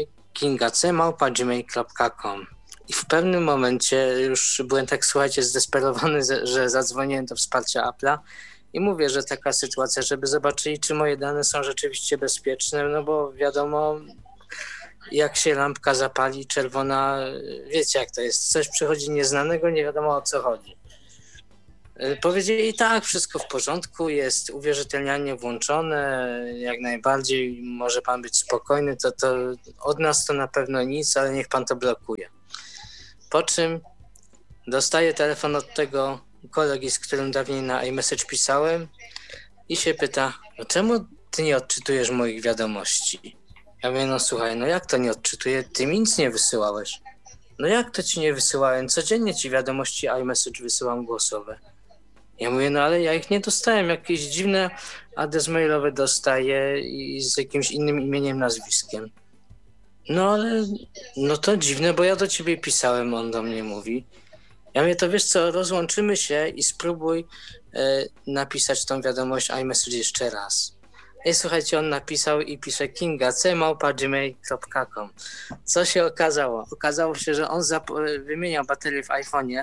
kingac@gmail.com. I w pewnym momencie już byłem tak, słuchajcie, zdesperowany, że zadzwoniłem do wsparcia Apple'a i mówię, że taka sytuacja, żeby zobaczyli, czy moje dane są rzeczywiście bezpieczne, no bo wiadomo, jak się lampka zapali czerwona, wiecie jak to jest, coś przychodzi nieznanego, nie wiadomo o co chodzi. Powiedzieli tak, wszystko w porządku, jest uwierzytelnianie włączone, jak najbardziej, może pan być spokojny, to od nas to na pewno nic, ale niech pan to blokuje. Po czym dostaję telefon od tego kolegi, z którym dawniej na iMessage pisałem i się pyta, no czemu ty nie odczytujesz moich wiadomości? Ja mówię, no słuchaj, no jak to nie odczytuję? Ty mi nic nie wysyłałeś. No jak to ci nie wysyłałem? Codziennie ci wiadomości iMessage wysyłam głosowe. Ja mówię, no ale ja ich nie dostałem, jakieś dziwne adres mailowe dostaję i z jakimś innym imieniem, nazwiskiem. No ale, no to dziwne, bo ja do ciebie pisałem, on do mnie mówi. Ja mówię, to wiesz co, rozłączymy się i spróbuj napisać tą wiadomość iMessage jeszcze raz. I słuchajcie, on napisał i pisze kingac@gmail.com. Co się okazało? Okazało się, że on wymieniał baterię w iPhone'ie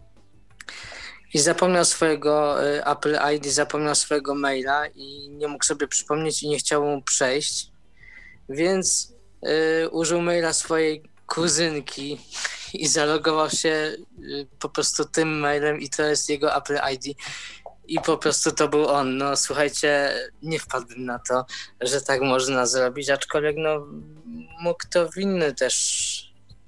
i zapomniał swojego Apple ID, zapomniał swojego maila i nie mógł sobie przypomnieć i nie chciał mu przejść, więc użył maila swojej kuzynki i zalogował się po prostu tym mailem i to jest jego Apple ID i po prostu to był on. No słuchajcie, nie wpadłbym na to, że tak można zrobić, aczkolwiek no mógł to winny też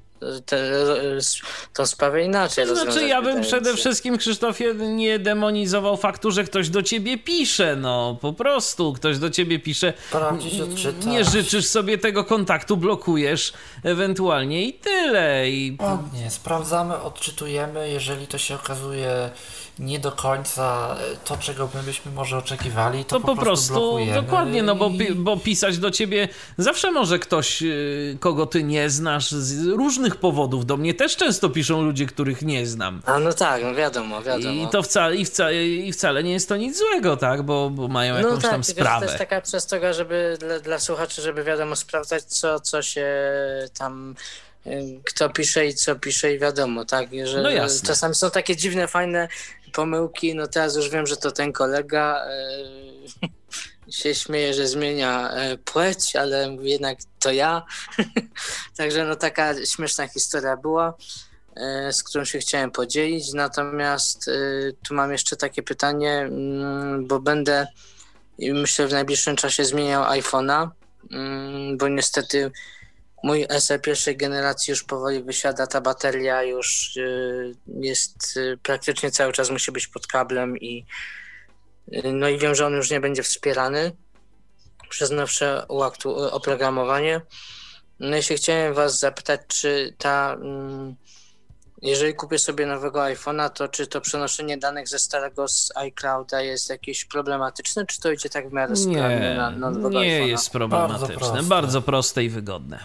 tą sprawę inaczej rozwiązać. Znaczy ja bym przede wszystkim, Krzysztofie, nie demonizował faktu, że ktoś do ciebie pisze, no po prostu ktoś do ciebie pisze, nie życzysz sobie tego kontaktu, blokujesz ewentualnie i tyle. Nie, sprawdzamy, odczytujemy, jeżeli to się okazuje nie do końca to, czego my byśmy może oczekiwali, to po prostu blokujemy. Dokładnie, no bo pisać do ciebie zawsze może ktoś, kogo ty nie znasz z różnych powodów. Do mnie też często piszą ludzie, których nie znam. A no tak, no wiadomo. I to wcale nie jest to nic złego, tak, bo mają jakąś tam sprawę. To jest taka przestroga, żeby dla słuchaczy, żeby wiadomo sprawdzać, co się tam kto pisze i co pisze i wiadomo, tak, że no jasne. Czasami są takie dziwne, fajne pomyłki, no teraz już wiem, że to ten kolega się śmieje, że zmienia płeć, ale jednak to ja. Także no taka śmieszna historia była, z którą się chciałem podzielić, natomiast tu mam jeszcze takie pytanie, bo będę, myślę, w najbliższym czasie zmieniał iPhone'a, bo niestety mój SE pierwszej generacji już powoli wysiada, ta bateria już jest praktycznie cały czas musi być pod kablem i no i wiem, że on już nie będzie wspierany przez nowsze oprogramowanie. No i się chciałem was zapytać, czy jeżeli kupię sobie nowego iPhone'a, to czy to przenoszenie danych ze starego z iClouda jest jakieś problematyczne, czy to idzie tak w miarę sprawnie na nowego iPhone'a? Nie jest problematyczne, bardzo proste i wygodne.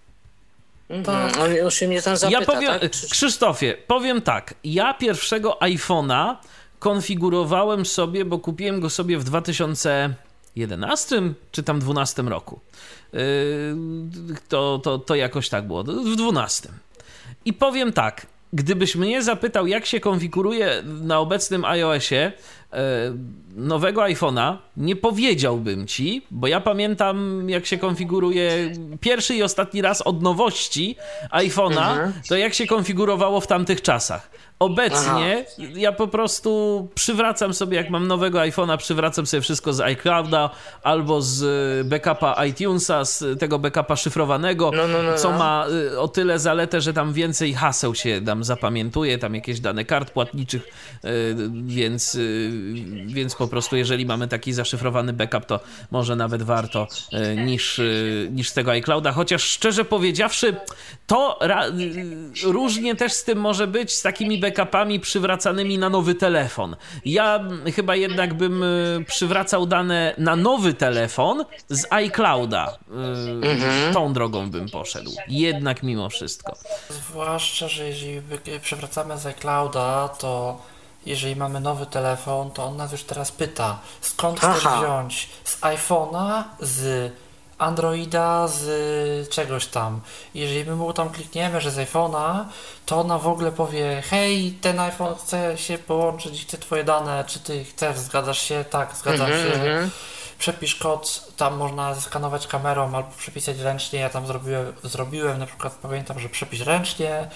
Już się mnie tam zapyta, ja powiem, tak? Krzysztofie, powiem tak, ja pierwszego iPhone'a konfigurowałem sobie, bo kupiłem go sobie w 2011 czy tam 12 roku. To jakoś tak było, w 12. I powiem tak, gdybyś mnie zapytał, jak się konfiguruje na obecnym iOSie nowego iPhone'a, nie powiedziałbym ci, bo ja pamiętam, jak się konfiguruje pierwszy i ostatni raz od nowości iPhone'a, to jak się konfigurowało w tamtych czasach. Obecnie ja po prostu przywracam sobie, jak mam nowego iPhone'a, przywracam sobie wszystko z iClouda albo z backupa iTunesa, z tego backupa szyfrowanego, co ma o tyle zaletę, że tam więcej haseł się tam zapamiętuje, tam jakieś dane kart płatniczych, więc więc po prostu jeżeli mamy taki zaszyfrowany backup, to może nawet warto niż z tego iClouda, chociaż szczerze powiedziawszy, to różnie też z tym może być, z takimi backupami przywracanymi na nowy telefon. Ja chyba jednak bym przywracał dane na nowy telefon z iClouda. Tą drogą bym poszedł. Jednak mimo wszystko. Zwłaszcza, że jeżeli przewracamy z iClouda, to jeżeli mamy nowy telefon, to on nas już teraz pyta, skąd chcesz wziąć? Z iPhone'a, z Androida, z czegoś tam. Jeżeli my mu tam klikniemy, że z iPhone'a, to ona w ogóle powie, hej, ten iPhone chce się połączyć, chce twoje dane, czy ty chcesz, zgadzasz się? Tak, zgadzam się. Przepisz kod, tam można zeskanować kamerą albo przepisać ręcznie. Ja tam zrobiłem na przykład, pamiętam, że przepisz ręcznie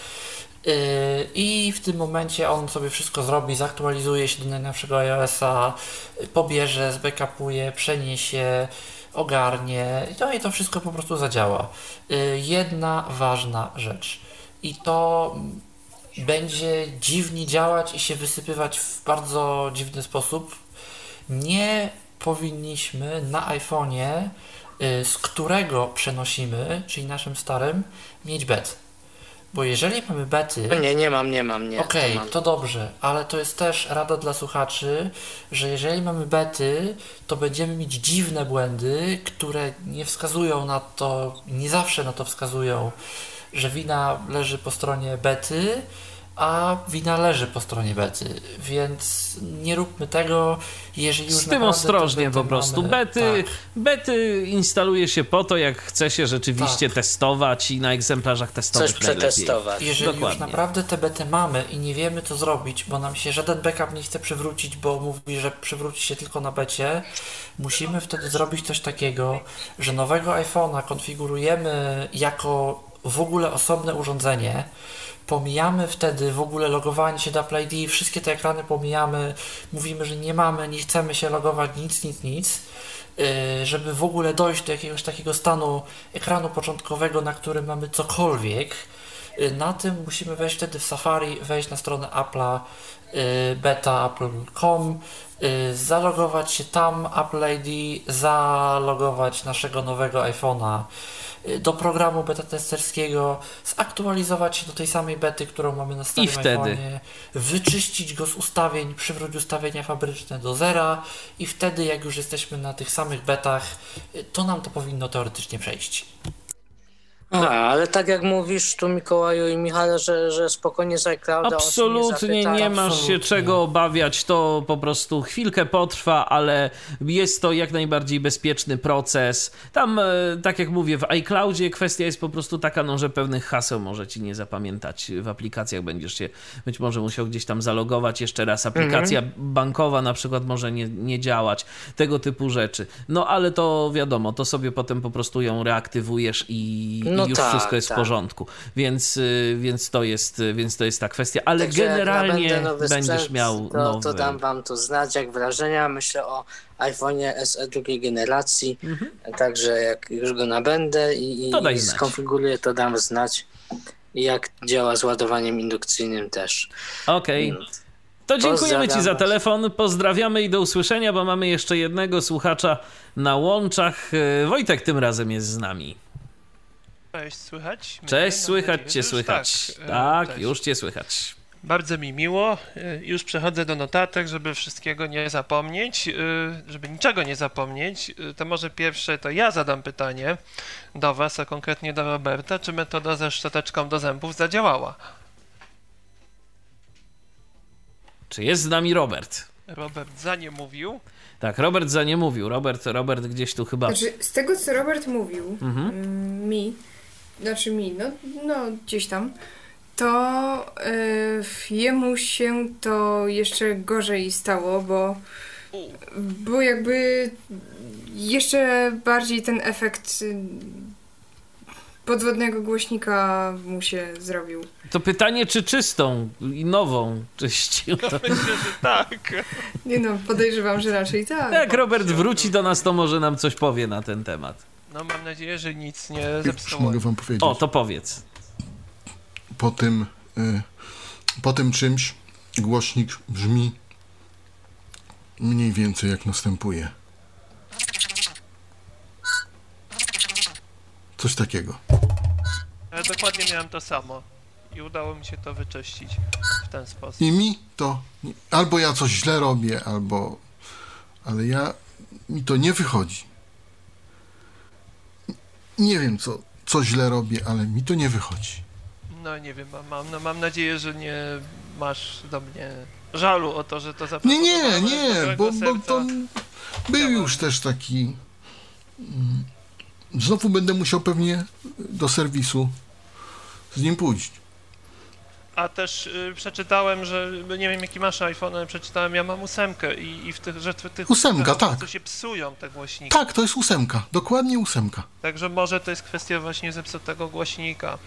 i w tym momencie on sobie wszystko zrobi, zaktualizuje się do najnowszego iOS-a, pobierze, zbackupuje, przeniesie, ogarnie i to wszystko po prostu zadziała. Jedna ważna rzecz i to będzie dziwnie działać i się wysypywać w bardzo dziwny sposób. Nie powinniśmy na iPhone'ie, z którego przenosimy, czyli naszym starym, mieć bet. Bo jeżeli mamy bety... Nie mam. Okej, to dobrze, ale to jest też rada dla słuchaczy, że jeżeli mamy bety, to będziemy mieć dziwne błędy, które nie wskazują na to, nie zawsze na to wskazują, że wina leży po stronie bety, a wina leży po stronie bety, więc nie róbmy tego, jeżeli już z tym ostrożnie po prostu. Mamy, Bety instaluje się po to, jak chce się rzeczywiście testować i na egzemplarzach testowych coś przetestować. Jeżeli już naprawdę te bety mamy i nie wiemy co zrobić, bo nam się żaden backup nie chce przywrócić, bo mówi, że przywróci się tylko na becie, musimy wtedy zrobić coś takiego, że nowego iPhone'a konfigurujemy jako w ogóle osobne urządzenie. Pomijamy wtedy w ogóle logowanie się do Apple ID, wszystkie te ekrany pomijamy, mówimy, że nie chcemy się logować, nic, żeby w ogóle dojść do jakiegoś takiego stanu ekranu początkowego, na którym mamy cokolwiek. Na tym musimy wejść wtedy w Safari, wejść na stronę Apple'a, beta.apple.com, zalogować się tam, Apple ID, zalogować naszego nowego iPhone'a do programu beta testerskiego, zaktualizować się do tej samej bety, którą mamy na starym iPhone'ie, wyczyścić go z ustawień, przywrócić ustawienia fabryczne do zera i wtedy jak już jesteśmy na tych samych betach, to nam to powinno teoretycznie przejść. Ale tak jak mówisz tu Mikołaju i Michale, że spokojnie z iClouda absolutnie nie masz się czego obawiać, to po prostu chwilkę potrwa, ale jest to jak najbardziej bezpieczny proces. Tam, tak jak mówię, w iCloudzie kwestia jest po prostu taka, że pewnych haseł może ci nie zapamiętać. W aplikacjach będziesz się być może musiał gdzieś tam zalogować jeszcze raz. Aplikacja bankowa na przykład może nie działać. Tego typu rzeczy. No ale to wiadomo, to sobie potem po prostu ją reaktywujesz i już wszystko jest w porządku. Więc to jest ta kwestia, ale także generalnie będziesz miał nowy. To dam wam tu znać, jak wrażenia. Myślę o iPhone'ie SE drugiej generacji. Także jak już go nabędę i skonfiguruję, to dam znać. I jak działa z ładowaniem indukcyjnym też. Okej. To dziękujemy ci za telefon, pozdrawiamy i do usłyszenia, bo mamy jeszcze jednego słuchacza na łączach. Wojtek tym razem jest z nami. Cześć, słychać? Cześć, słychać cię, słychać. Tak, już cię słychać. Bardzo mi miło. Już przechodzę do notatek, żeby wszystkiego nie zapomnieć, żeby niczego nie zapomnieć. To może pierwsze to ja zadam pytanie do was, a konkretnie do Roberta. Czy metoda ze szczoteczką do zębów zadziałała? Czy jest z nami Robert? Robert zaniemówił. Tak, Robert zaniemówił. Robert gdzieś tu chyba... Znaczy, z tego co Robert mówił, no gdzieś tam, to jemu się to jeszcze gorzej stało, bo jakby jeszcze bardziej ten efekt podwodnego głośnika mu się zrobił. To pytanie, czy czystą i nową czyścił? Myślę, że tak. Nie no, podejrzewam, że raczej tak. Jak Robert wróci do nas, to może nam coś powie na ten temat. No mam nadzieję, że nic nie zepsuło. Mogę wam powiedzieć. O, to powiedz. Po tym czymś głośnik brzmi mniej więcej jak następuje. Coś takiego. Ja dokładnie miałem to samo i udało mi się to wyczyścić w ten sposób. I mi to... Albo ja coś źle robię, albo... Ale mi to nie wychodzi. Nie wiem, co źle robię, ale mi to nie wychodzi. No nie wiem, mam nadzieję, że nie masz do mnie żalu o to, że to Nie, zaproponowałem. bo to był już też taki... Znowu będę musiał pewnie do serwisu z nim pójść. A też przeczytałem, że nie wiem jaki masz iPhone, ale przeczytałem, ja mam 8 i w tych 8, po tak. prostu się psują te głośniki. Tak, to jest 8, dokładnie 8. Także może to jest kwestia właśnie zepsutego głośnika.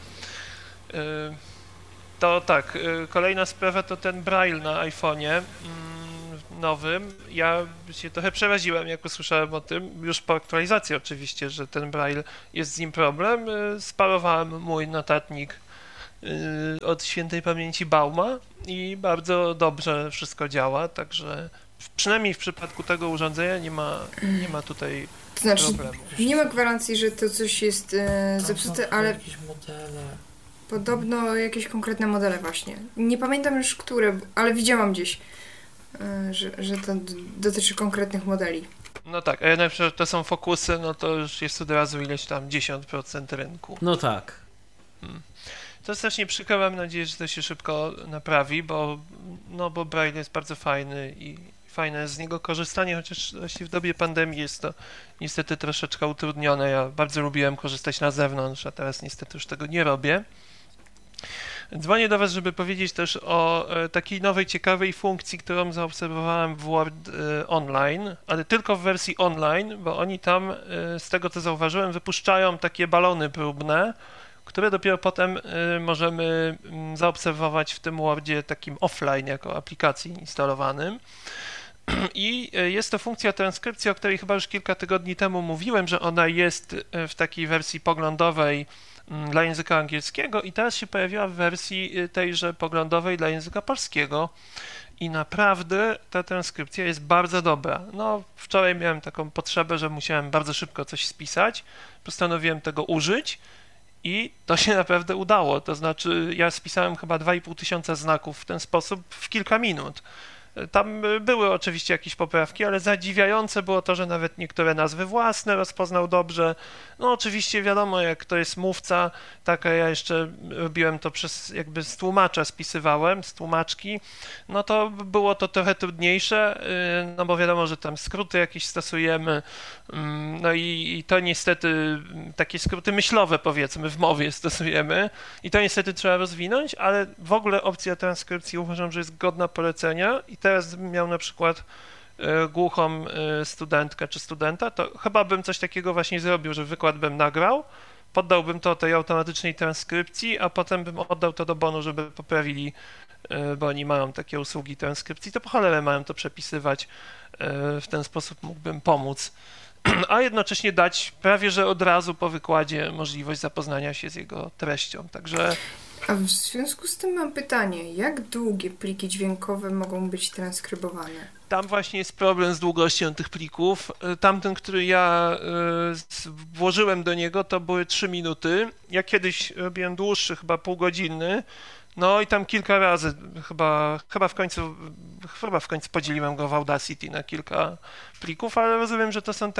To tak, kolejna sprawa to ten Braille na iPhone'ie nowym. Ja się trochę przeraziłem, jak usłyszałem o tym, już po aktualizacji oczywiście, że ten Braille jest z nim problem. Sparowałem mój notatnik od świętej pamięci Bauma i bardzo dobrze wszystko działa, także przynajmniej w przypadku tego urządzenia nie ma tutaj To znaczy, problemu. nie ma gwarancji, że to coś jest zepsute, ale Jakieś modele. podobno jakieś konkretne modele właśnie. Nie pamiętam już które, ale widziałam gdzieś, że to dotyczy konkretnych modeli. No tak, a jednak, że to są Focusy, no to już jest od razu ileś tam 10% rynku. No tak. To strasznie przykro, mam nadzieję, że to się szybko naprawi, bo Braille jest bardzo fajny i fajne jest z niego korzystanie, chociaż właśnie w dobie pandemii jest to niestety troszeczkę utrudnione. Ja bardzo lubiłem korzystać na zewnątrz, a teraz niestety już tego nie robię. Dzwonię do Was, żeby powiedzieć też o takiej nowej, ciekawej funkcji, którą zaobserwowałem w Word Online, ale tylko w wersji online, bo oni tam, z tego co zauważyłem, wypuszczają takie balony próbne, które dopiero potem możemy zaobserwować w tym Wordzie takim offline, jako aplikacji instalowanym. I jest to funkcja transkrypcji, o której chyba już kilka tygodni temu mówiłem, że ona jest w takiej wersji poglądowej dla języka angielskiego i teraz się pojawiła w wersji tejże poglądowej dla języka polskiego i naprawdę ta transkrypcja jest bardzo dobra. No, wczoraj miałem taką potrzebę, że musiałem bardzo szybko coś spisać, postanowiłem tego użyć i to się naprawdę udało, to znaczy ja spisałem chyba 2500 znaków w ten sposób w kilka minut. Tam były oczywiście jakieś poprawki, ale zadziwiające było to, że nawet niektóre nazwy własne rozpoznał dobrze. No oczywiście wiadomo, jak to jest mówca, tak, ja jeszcze robiłem to jakby z tłumacza spisywałem, z tłumaczki, no to było to trochę trudniejsze, no bo wiadomo, że tam skróty jakieś stosujemy, no i to niestety takie skróty myślowe powiedzmy w mowie stosujemy i to niestety trzeba rozwinąć, ale w ogóle opcja transkrypcji uważam, że jest godna polecenia i teraz bym miał na przykład głuchą studentkę czy studenta, to chyba bym coś takiego właśnie zrobił, że wykład bym nagrał, poddałbym to tej automatycznej transkrypcji, a potem bym oddał to do bonu, żeby poprawili, bo oni mają takie usługi transkrypcji, to po cholerę mają to przepisywać, w ten sposób mógłbym pomóc, a jednocześnie dać prawie że od razu po wykładzie możliwość zapoznania się z jego treścią, także... A w związku z tym mam pytanie, jak długie pliki dźwiękowe mogą być transkrybowane? Tam właśnie jest problem z długością tych plików. Tamten, który ja włożyłem do niego, to były 3 minuty. Ja kiedyś robiłem dłuższy, chyba półgodzinny. No i tam kilka razy chyba w końcu podzieliłem go w Audacity na kilka plików, ale rozumiem, że to są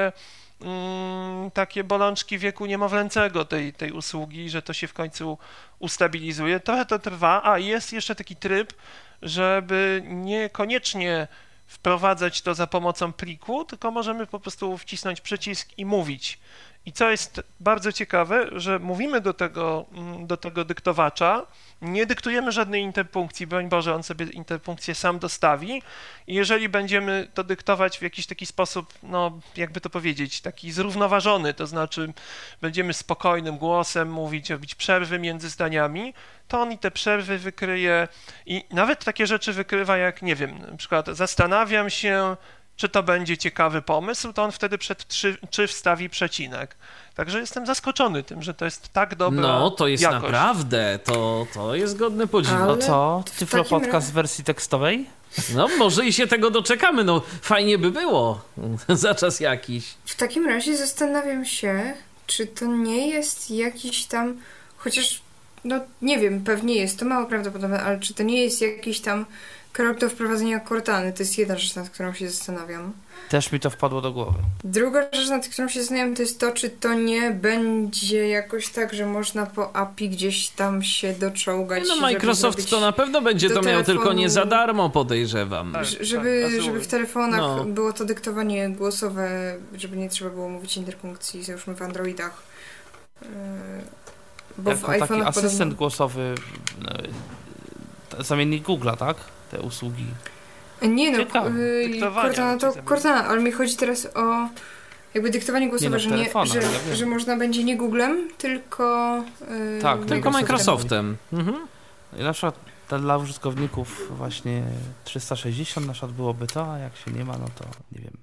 takie bolączki wieku niemowlęcego tej usługi, że to się w końcu ustabilizuje. Trochę to trwa, a jest jeszcze taki tryb, żeby niekoniecznie wprowadzać to za pomocą pliku, tylko możemy po prostu wcisnąć przycisk i mówić. I co jest bardzo ciekawe, że mówimy do tego dyktowacza, nie dyktujemy żadnej interpunkcji, broń Boże, on sobie interpunkcję sam dostawi i jeżeli będziemy to dyktować w jakiś taki sposób, no jakby to powiedzieć, taki zrównoważony, to znaczy będziemy spokojnym głosem mówić, robić przerwy między zdaniami, to on i te przerwy wykryje i nawet takie rzeczy wykrywa jak, nie wiem, na przykład zastanawiam się, czy to będzie ciekawy pomysł, to on wtedy przed czy wstawi przecinek. Także jestem zaskoczony tym, że to jest tak dobra No, to jest jakość. naprawdę, to jest godne podziwu. Ale No co? w Tyflo takim podcast w wersji tekstowej? No, może i się tego doczekamy, no fajnie by było za czas jakiś. W takim razie zastanawiam się, czy to nie jest jakiś tam, chociaż, no nie wiem, pewnie jest to mało prawdopodobne, ale czy to nie jest jakiś tam krok do wprowadzenia Cortany? To jest jedna rzecz, nad którą się zastanawiam. Też mi to wpadło do głowy. Druga rzecz, nad którą się zastanawiam, to jest to, czy to nie będzie jakoś tak, że można po API gdzieś tam się doczołgać. No żeby Microsoft zrobić to na pewno będzie do to miał, tylko nie za telefonu- darmo, podejrzewam. Tak. Żeby w telefonach No. było to dyktowanie głosowe, żeby nie trzeba było mówić interpunkcji, załóżmy w Androidach. Bo w Jako taki iPhone'ach asystent głosowy, zamiennik Google'a, tak? Te usługi. Nie no, Ciekawe. Dyktowanie Cortana to raczej Cortana, ale mi chodzi teraz o jakby dyktowanie głosowe, no, w że, telefonach, ja wiem. że można będzie nie Googlem, tylko Tak, Tylko Microsoftem. Mhm. I na przykład dla użytkowników właśnie 360 na przykład byłoby to, a jak się nie ma, no to nie wiem.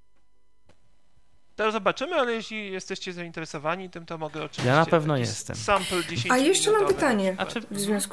To zobaczymy, ale jeśli jesteście zainteresowani tym, to mogę oczywiście... Ja na pewno taki jestem. Sample 10 A jeszcze mam minutowy pytanie. na przykład. w związku